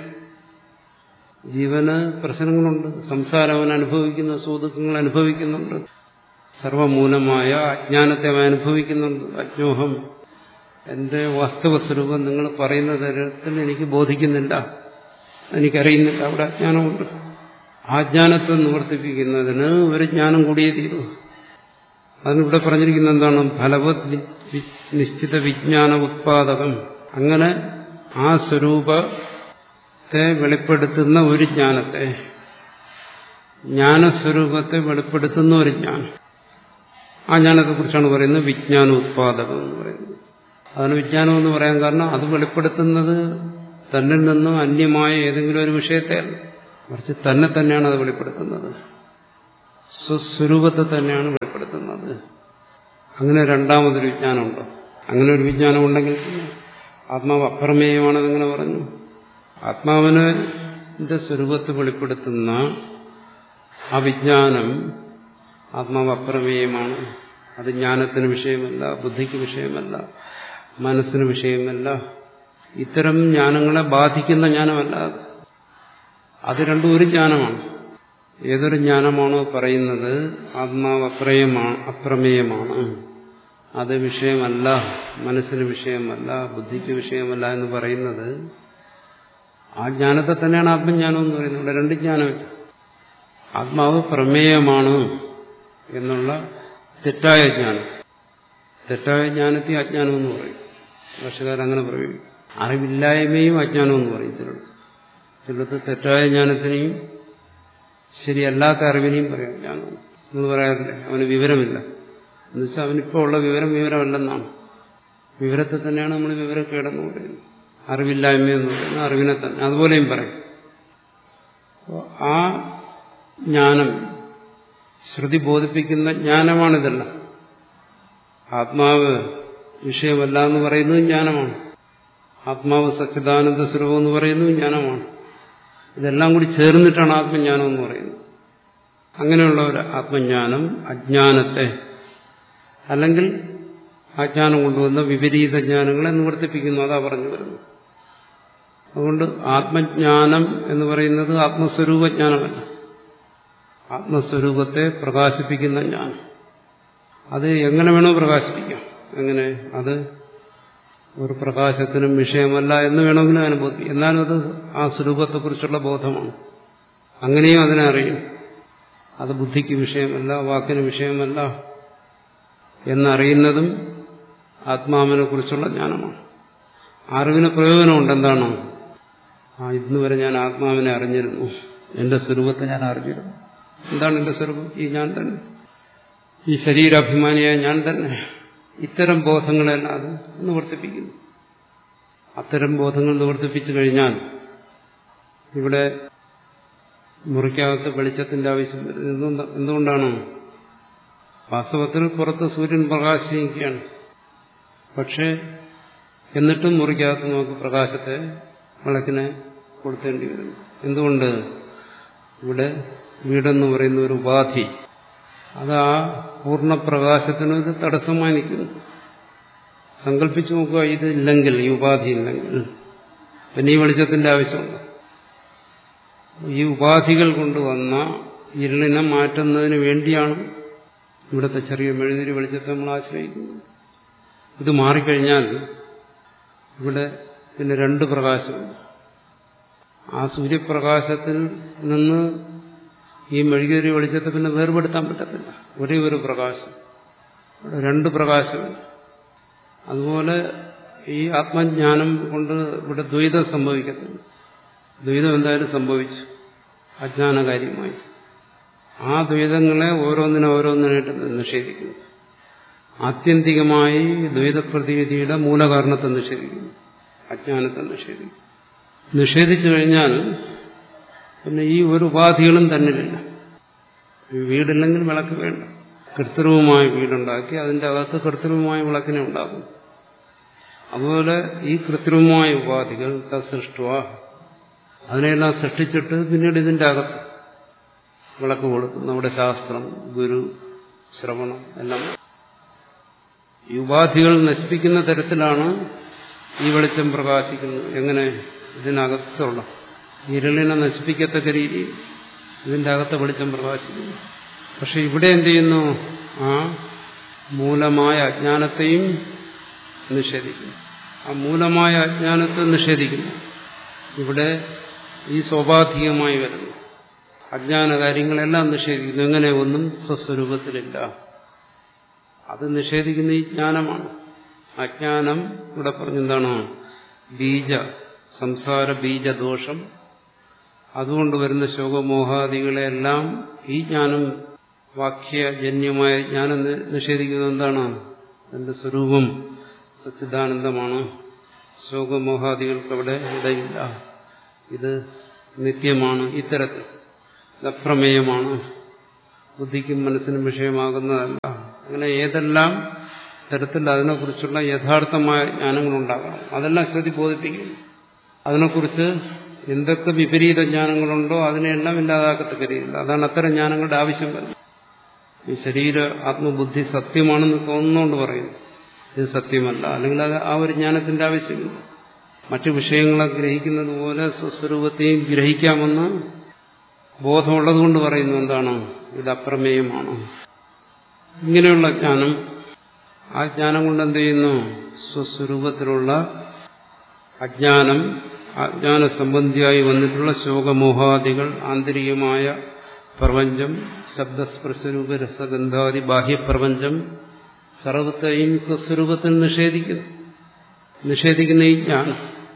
ജീവന് പ്രശ്നങ്ങളുണ്ട്. സംസാരം അവൻ അനുഭവിക്കുന്ന സുഖങ്ങൾ അനുഭവിക്കുന്നുണ്ട്. സർവമൂലമായ അജ്ഞാനത്തെ അവൻ അനുഭവിക്കുന്നുണ്ട്. അജ്ഞോഹം, എന്റെ വാസ്തവസ്വരൂപം നിങ്ങൾ പറയുന്ന തരത്തിൽ എനിക്ക് ബോധിക്കുന്നില്ല, എനിക്കറിയുന്നില്ല. അവിടെ അജ്ഞാനമുണ്ട്. ആ ജ്ഞാനത്തെ നിവർത്തിപ്പിക്കുന്നതിന് ഒരു ജ്ഞാനം കൂടിയേ തീരൂ. അതിനിവിടെ പറഞ്ഞിരിക്കുന്നത് എന്താണ്? ഫലവത് നിശ്ചിത വിജ്ഞാന ഉത്പാദകം. അങ്ങനെ ആ സ്വരൂപത്തെ വെളിപ്പെടുത്തുന്ന ഒരു ജ്ഞാനത്തെ ജ്ഞാനസ്വരൂപത്തെ വെളിപ്പെടുത്തുന്ന ഒരു ജ്ഞാനം. ആ ജ്ഞാനത്തെക്കുറിച്ചാണ് പറയുന്നത് വിജ്ഞാനോത്പാദകം എന്ന് പറയുന്നത്. അതാണ് വിജ്ഞാനം എന്ന് പറയാൻ കാരണം അത് വെളിപ്പെടുത്തുന്നത് തന്നിൽ നിന്നും അന്യമായ ഏതെങ്കിലും ഒരു വിഷയത്തെയല്ല, മറിച്ച് തന്നെ തന്നെയാണ് അത് വെളിപ്പെടുത്തുന്നത്, സ്വസ്വരൂപത്തെ തന്നെയാണ് വെളിപ്പെടുത്തുന്നത്. അങ്ങനെ രണ്ടാമതൊരു വിജ്ഞാനമുണ്ടോ? അങ്ങനെ ഒരു വിജ്ഞാനം ഉണ്ടെങ്കിൽ ആത്മാവ് അപ്രമേയമാണെന്നെങ്ങനെ പറഞ്ഞു? ആത്മാവിന്റെ സ്വരൂപത്തെ വെളിപ്പെടുത്തുന്ന ആ വിജ്ഞാനം ആത്മാവ് അപ്രമേയമാണ്. അത് ജ്ഞാനത്തിന് വിഷയമല്ല, ബുദ്ധിക്ക് വിഷയമല്ല, മനസ്സിന് വിഷയമല്ല. ഇത്തരം ജ്ഞാനങ്ങളെ ബാധിക്കുന്ന ജ്ഞാനമല്ല അത്. അത് രണ്ടും ഒരു ജ്ഞാനമാണ്. ഏതൊരു ജ്ഞാനമാണോ പറയുന്നത് ആത്മാവ് അപ്രമേയമാണ് അപ്രമേയമാണ് അത് വിഷയമല്ല, മനസ്സിന് വിഷയമല്ല, ബുദ്ധിക്ക് വിഷയമല്ല എന്ന് പറയുന്നത്, ആ ജ്ഞാനത്തെ തന്നെയാണ് ആത്മജ്ഞാനം എന്ന് പറയുന്നത്. ഇവിടെ രണ്ട് ജ്ഞാനമില്ല. ആത്മാവ് പ്രമേയമാണ് എന്നുള്ള തെറ്റായ ജ്ഞാനം, തെറ്റായ ജ്ഞാനത്തെ അജ്ഞാനം എന്ന് പറയും. ഭാഷകാരങ്ങനെ പറയും. അറിവില്ലായ്മയും അജ്ഞാനം എന്ന് പറയും ചിലത്. ചിലത് തെറ്റായ ജ്ഞാനത്തിനെയും ശരിയല്ലാത്ത അറിവിനെയും പറയാം ജ്ഞാനം. നിങ്ങൾ പറയാറില്ലേ അവന് വിവരമില്ല എന്നുവെച്ചാൽ അവനിപ്പോൾ ഉള്ള വിവരം വിവരമല്ലെന്നാണ്. വിവരത്തെ തന്നെയാണ് നമ്മൾ വിവരക്കേടെന്ന് പറയുന്നത്. അറിവില്ലായ്മയെന്ന് പറയുന്നത് അറിവിനെ തന്നെ അതുപോലെയും പറയും. ആ ജ്ഞാനം ശ്രുതി ബോധിപ്പിക്കുന്ന ജ്ഞാനമാണിതല്ല. ആത്മാവ് വിഷയമല്ല എന്ന് പറയുന്നത് ജ്ഞാനമാണ്. ആത്മാവ് സച്ചിദാനന്ദ സ്വരൂപം എന്ന് പറയുന്നത് ജ്ഞാനമാണ്. ഇതെല്ലാം കൂടി ചേർന്നിട്ടാണ് ആത്മജ്ഞാനം എന്ന് പറയുന്നത്. അങ്ങനെയുള്ള ഒരു ആത്മജ്ഞാനം അജ്ഞാനത്തെ അല്ലെങ്കിൽ അജ്ഞാനം കൊണ്ടുവന്ന വിപരീത ജ്ഞാനങ്ങളെ നിവർത്തിപ്പിക്കുന്നു. അതാ പറഞ്ഞു വരുന്നത്. അതുകൊണ്ട് ആത്മജ്ഞാനം എന്ന് പറയുന്നത് ആത്മസ്വരൂപജ്ഞാനമല്ല, ആത്മസ്വരൂപത്തെ പ്രകാശിപ്പിക്കുന്ന ജ്ഞാനം. അത് എങ്ങനെ വേണോ പ്രകാശിപ്പിക്കാം. എങ്ങനെ? അത് ഒരു പ്രകാശത്തിനും വിഷയമല്ല എന്ന് വേണമെങ്കിലും അനുഭവം. എന്നാലും അത് ആ സ്വരൂപത്തെക്കുറിച്ചുള്ള ബോധമാണ്. അങ്ങനെയും അതിനെ അറിയും. അത് ബുദ്ധിക്ക് വിഷയമല്ല, വാക്കിന് വിഷയമല്ല എന്നറിയുന്നതും ആത്മാവിനെ കുറിച്ചുള്ള ജ്ഞാനമാണ്. അറിവിന് പ്രയോജനമുണ്ട്. എന്താണ്? ആ ഇന്ന് വരെ ഞാൻ ആത്മാവിനെ അറിഞ്ഞിരുന്നു, എന്റെ സ്വരൂപത്തെ ഞാൻ അറിഞ്ഞിരുന്നു. എന്താണ് എന്റെ സ്വരൂപം? ഈ ഞാൻ തന്നെ, ഈ ശരീരാഭിമാനിയായ ഞാൻ തന്നെ. ഇത്തരം ബോധങ്ങളെല്ലാം അത് നിവർത്തിപ്പിക്കുന്നു. അത്തരം ബോധങ്ങൾ നിവർത്തിപ്പിച്ചു കഴിഞ്ഞാൽ ഇവിടെ മുറിക്കകത്ത് വെളിച്ചത്തിന്റെ ആവശ്യം വരുന്നത് എന്തുകൊണ്ടാണ്? വാസ്തവത്തിൽ പുറത്ത് സൂര്യൻ പ്രകാശിക്കുകയാണ്. പക്ഷേ എന്നിട്ടും മുറിക്കകത്ത് നമുക്ക് പ്രകാശത്തെ വിളക്കിനെ കൊടുത്തേണ്ടി വരുന്നു. എന്തുകൊണ്ട്? ഇവിടെ വീടെന്ന് പറയുന്ന ഒരു ഉപാധി, അത് ആ പൂർണ്ണപ്രകാശത്തിനൊരു തടസ്സമായി നിൽക്കുന്നു. സങ്കല്പിച്ചു നോക്കുക, ഇതില്ലെങ്കിൽ, ഈ ഉപാധി ഇല്ലെങ്കിൽ പിന്നെ ഈ വെളിച്ചത്തിന്റെ ആവശ്യമുണ്ട്. ഈ ഉപാധികൾ കൊണ്ടുവന്ന ഇരുളിനെ മാറ്റുന്നതിന് വേണ്ടിയാണ് ഇവിടുത്തെ ചെറിയ മെഴുതിരി വെളിച്ചത്തെ നമ്മൾ ആശ്രയിക്കുന്നത്. ഇത് മാറിക്കഴിഞ്ഞാൽ ഇവിടെ പിന്നെ രണ്ട് പ്രകാശമുണ്ട്. ആ സൂര്യപ്രകാശത്തിൽ നിന്ന് ഈ മെഴുകുതിരി വെളിച്ചത്തെ പിന്നെ വേർപെടുത്താൻ പറ്റത്തില്ല. ഒരേ ഒരു പ്രകാശം, ഇവിടെ രണ്ട് പ്രകാശമുണ്ട്. അതുപോലെ ഈ ആത്മജ്ഞാനം കൊണ്ട് ഇവിടെ ദ്വൈതം സംഭവിക്കത്തില്ല. ദ്വൈതം എന്തായാലും സംഭവിച്ചു അജ്ഞാനകാര്യമായി. ആ ദ്വൈതങ്ങളെ ഓരോന്നിനെ ഓരോന്നിനായിട്ട് നിഷേധിക്കുന്നു. ആത്യന്തികമായി ദ്വൈതപ്രതീതിയുടെ മൂലകാരണത്തെ നിഷേധിക്കുന്നു, അജ്ഞാനത്തെ നിഷേധിക്കുന്നു. നിഷേധിച്ചു കഴിഞ്ഞാൽ പിന്നെ ഈ ഒരു ഉപാധികളും തന്നിലില്ല. വീടില്ലെങ്കിൽ വിളക്ക് വേണ്ട. കൃത്രിമമായ വീടുണ്ടാക്കി അതിന്റെ അകത്ത് കൃത്രിമമായ വിളക്കിനെ ഉണ്ടാക്കും. അതുപോലെ ഈ കൃത്രിമമായ ഉപാധികൾ സൃഷ്ടുവ, അതിനെല്ലാം സൃഷ്ടിച്ചിട്ട് പിന്നീട് ഇതിന്റെ അകത്ത് വിളക്ക് കൊടുക്കും. നമ്മുടെ ശാസ്ത്രം, ഗുരു, ശ്രവണം എല്ലാം ഈ ഉപാധികൾ നശിപ്പിക്കുന്ന തരത്തിലാണ് ഈ വെളിച്ചം പ്രകാശിക്കുന്നത്. എങ്ങനെ? ഇതിനകത്തുള്ള ഇരുളിനെ നശിപ്പിക്കത്തക്ക രീതിയിൽ ഇതിന്റെ അകത്തെ വെളിച്ചം പ്രകാശിക്കുന്നു. പക്ഷെ ഇവിടെ എന്ത് ചെയ്യുന്നു? ആ മൂലമായ അജ്ഞാനത്തെയും നിഷേധിക്കുന്നു. ആ മൂലമായ അജ്ഞാനത്തെ നിഷേധിക്കുന്നു. ഇവിടെ ഈ സ്വാഭാവികമായി വരുന്നു അജ്ഞാന കാര്യങ്ങളെല്ലാം നിഷേധിക്കുന്നു. എങ്ങനെ? ഒന്നും സ്വസ്വരൂപത്തിലില്ല. അത് നിഷേധിക്കുന്ന ഈ ജ്ഞാനമാണ്. അജ്ഞാനം ഇവിടെ പറഞ്ഞെന്താണോ? ബീജ സംസാര ബീജദോഷം അതുകൊണ്ട് വരുന്ന ശോകമോഹാദികളെല്ലാം ഈ ജ്ഞാനം വാക്യജന്യമായ ജ്ഞാനം നിഷേധിക്കുന്നത് എന്താണ്? എന്റെ സ്വരൂപം സച്ചിദാനന്ദമാണ്, ശോകമോഹാദികൾക്ക് അവിടെ ഇടയില്ല, ഇത് നിത്യമാണ്, ഇത്തരത്തിൽ അപ്രമേയമാണ്, ബുദ്ധിക്കും മനസ്സിനും വിഷയമാകുന്നതല്ല. അങ്ങനെ ഏതെല്ലാം തരത്തിൽ അതിനെക്കുറിച്ചുള്ള യഥാർത്ഥമായ ജ്ഞാനങ്ങളുണ്ടാകാം അതെല്ലാം ശ്രുതി ബോധിപ്പിക്കും. അതിനെക്കുറിച്ച് എന്തൊക്കെ വിപരീത ജ്ഞാനങ്ങളുണ്ടോ അതിനെല്ലാം ഇല്ലാതാക്കത്തക്ക രീതിയിൽ. അതാണ് അത്തരം ജ്ഞാനങ്ങളുടെ ആവശ്യം വരുന്നത്. ഈ ശരീര ആത്മബുദ്ധി സത്യമാണെന്ന് തോന്നുന്നതുകൊണ്ട് പറയുന്നു ഇത് സത്യമല്ല, അല്ലെങ്കിൽ അത് ആ ഒരു ജ്ഞാനത്തിന്റെ ആവശ്യമില്ല. മറ്റു വിഷയങ്ങളെ ഗ്രഹിക്കുന്നത് പോലെ സ്വസ്വരൂപത്തെയും ഗ്രഹിക്കാമെന്ന് ബോധമുള്ളതുകൊണ്ട് പറയുന്നു എന്താണ്? ഇത് അപ്രമേയമാണ്. ഇങ്ങനെയുള്ള ജ്ഞാനം, ആ ജ്ഞാനം കൊണ്ട് എന്ത് ചെയ്യുന്നു? സ്വസ്വരൂപത്തിലുള്ള അജ്ഞാനം, അജ്ഞാന സംബന്ധിയായി വന്നിട്ടുള്ള ശോകമോഹാദികൾ, ആന്തരികമായ പ്രപഞ്ചം, ശബ്ദസ്പർശരൂപ രസഗന്ധാദി ബാഹ്യപ്രപഞ്ചം സർവത്തെയും സ്വസ്വരൂപത്തിൽ നിഷേധിക്കുന്നു. നിഷേധിക്കുന്ന ഈ ജ്ഞാനം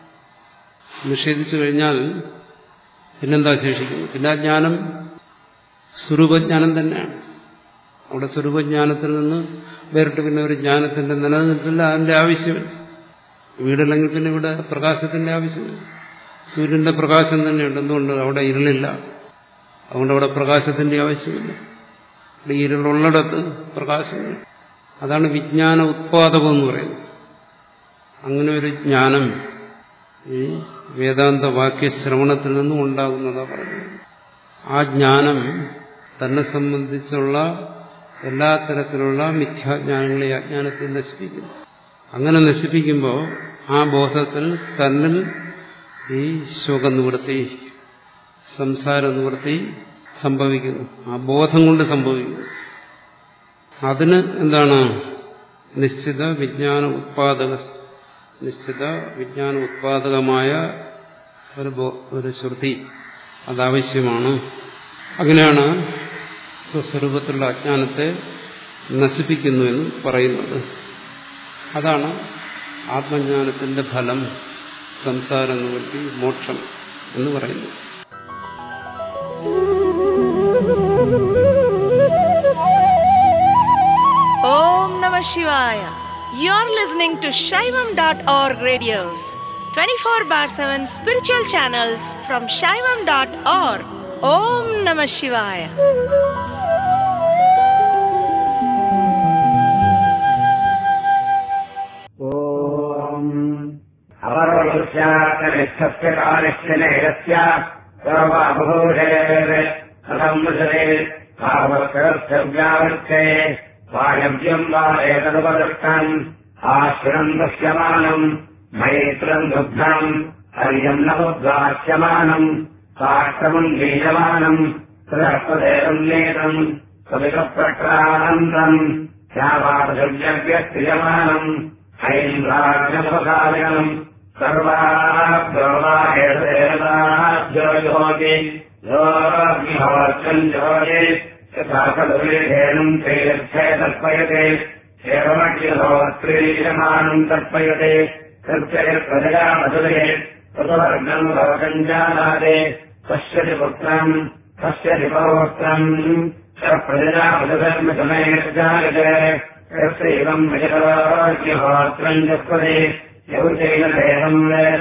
നിഷേധിച്ചു കഴിഞ്ഞാൽ പിന്നെന്താ ശേഷിക്കുന്നു? പിന്നെ ആ ജ്ഞാനം സ്വരൂപജ്ഞാനം തന്നെയാണ്. അവിടെ സ്വരൂപജ്ഞാനത്തിൽ നിന്ന് വേറിട്ട് പിന്നെ ഒരു ജ്ഞാനത്തിന്റെ നിലനിൽപ്പില്ല, അതിന്റെ ആവശ്യമില്ല. വീടല്ലെങ്കിൽ പിന്നെ ഇവിടെ പ്രകാശത്തിന്റെ ആവശ്യമില്ല. സൂര്യന്റെ പ്രകാശം തന്നെയുണ്ട്. എന്തുകൊണ്ട്? അവിടെ ഇരുളില്ല, അതുകൊണ്ട് അവിടെ പ്രകാശത്തിന്റെ ആവശ്യമില്ല. ഇവിടെ ഇരുളുള്ളിടത്ത് പ്രകാശമില്ല. അതാണ് വിജ്ഞാന ഉത്പാദകം എന്ന് പറയുന്നത്. അങ്ങനെ ഒരു ജ്ഞാനം ഈ വേദാന്ത വാക്യശ്രവണത്തിൽ നിന്നും ഉണ്ടാകുന്നതാണ് പറയുന്നത്. ആ ജ്ഞാനം തന്നെ സംബന്ധിച്ചുള്ള എല്ലാ തരത്തിലുള്ള മിഥ്യാജ്ഞാനങ്ങളെ അജ്ഞാനത്തെ നശിപ്പിക്കുന്നു. അങ്ങനെ നശിപ്പിക്കുമ്പോൾ ആ ബോധത്തിൽ തന്നിൽ ഈ ശോകനിവൃത്തി, സംസാര നിവൃത്തി സംഭവിക്കുന്നു. ആ ബോധം കൊണ്ട് സംഭവിക്കുന്നു. അതിന് എന്താണ്? നിശ്ചിത വിജ്ഞാന ഉത്പാദക നിശ്ചിത വിജ്ഞാന ഉത്പാദകമായ ഒരു ഒരു ശ്രുതി അതാവശ്യമാണ്. അങ്ങനെയാണ് സ്വസ്വരൂപത്തിലുള്ള അജ്ഞാനത്തെ നശിപ്പിക്കുന്നു എന്ന് പറയുന്നത്. അതാണ് ആത്മജ്ഞാനത്തിന്റെ ഫലം, സംസാര നിവൃത്തി, മോക്ഷം എന്ന് പറയുന്നത്. Om Namah Shivaya. You're listening to Shaivam dot org radios, twenty-four bar seven spiritual channels from Shaivam dot org. Om Namah Shivaya. Om Avaroshyakarishtasya karishya nehasya sarvabhushere adhammusare bhavakarasya vyavarke വായവ്യം വാരേതനുപദൃഷ്ടം ashram ദൃശ്യമാനം മൈത്രം ദുഗ്ധം Hariyam നവോദ്വാസ്യമാനം സാക്ഷമം ബീജമാനം സഹസ്രദേവം Netam കവികപ്രക്രാനന്തം ശ്യാമാദൃവ്യക്രിയമാനം ഹൈന്ദ്രാജ്ഞമകാലനം സർവാഭ്യോവാഹേതേവതാഭ്യോയോഗി യോഗ്യഹോർച്ചം യോഗി േനം തൈരക്ഷേ തർപ്പയത്തെ ഏവമഖ്യഹോത്രീയമാനം തർപ്പയത്തെ തൃപ്തയപ്രജയാ മധുരേ തൃവർഗം ഭവകഞ്ചാനാദേ പശ്യതി പുത്രം പശ്യതി പൗത്രം പ്രജയാ മധുധർമ്മസമേജായതേ തൃപ്തൈവം വിജയോഗ്യഹോത്രം ജസ്വതേ യൗചൈന ദേവം വേദ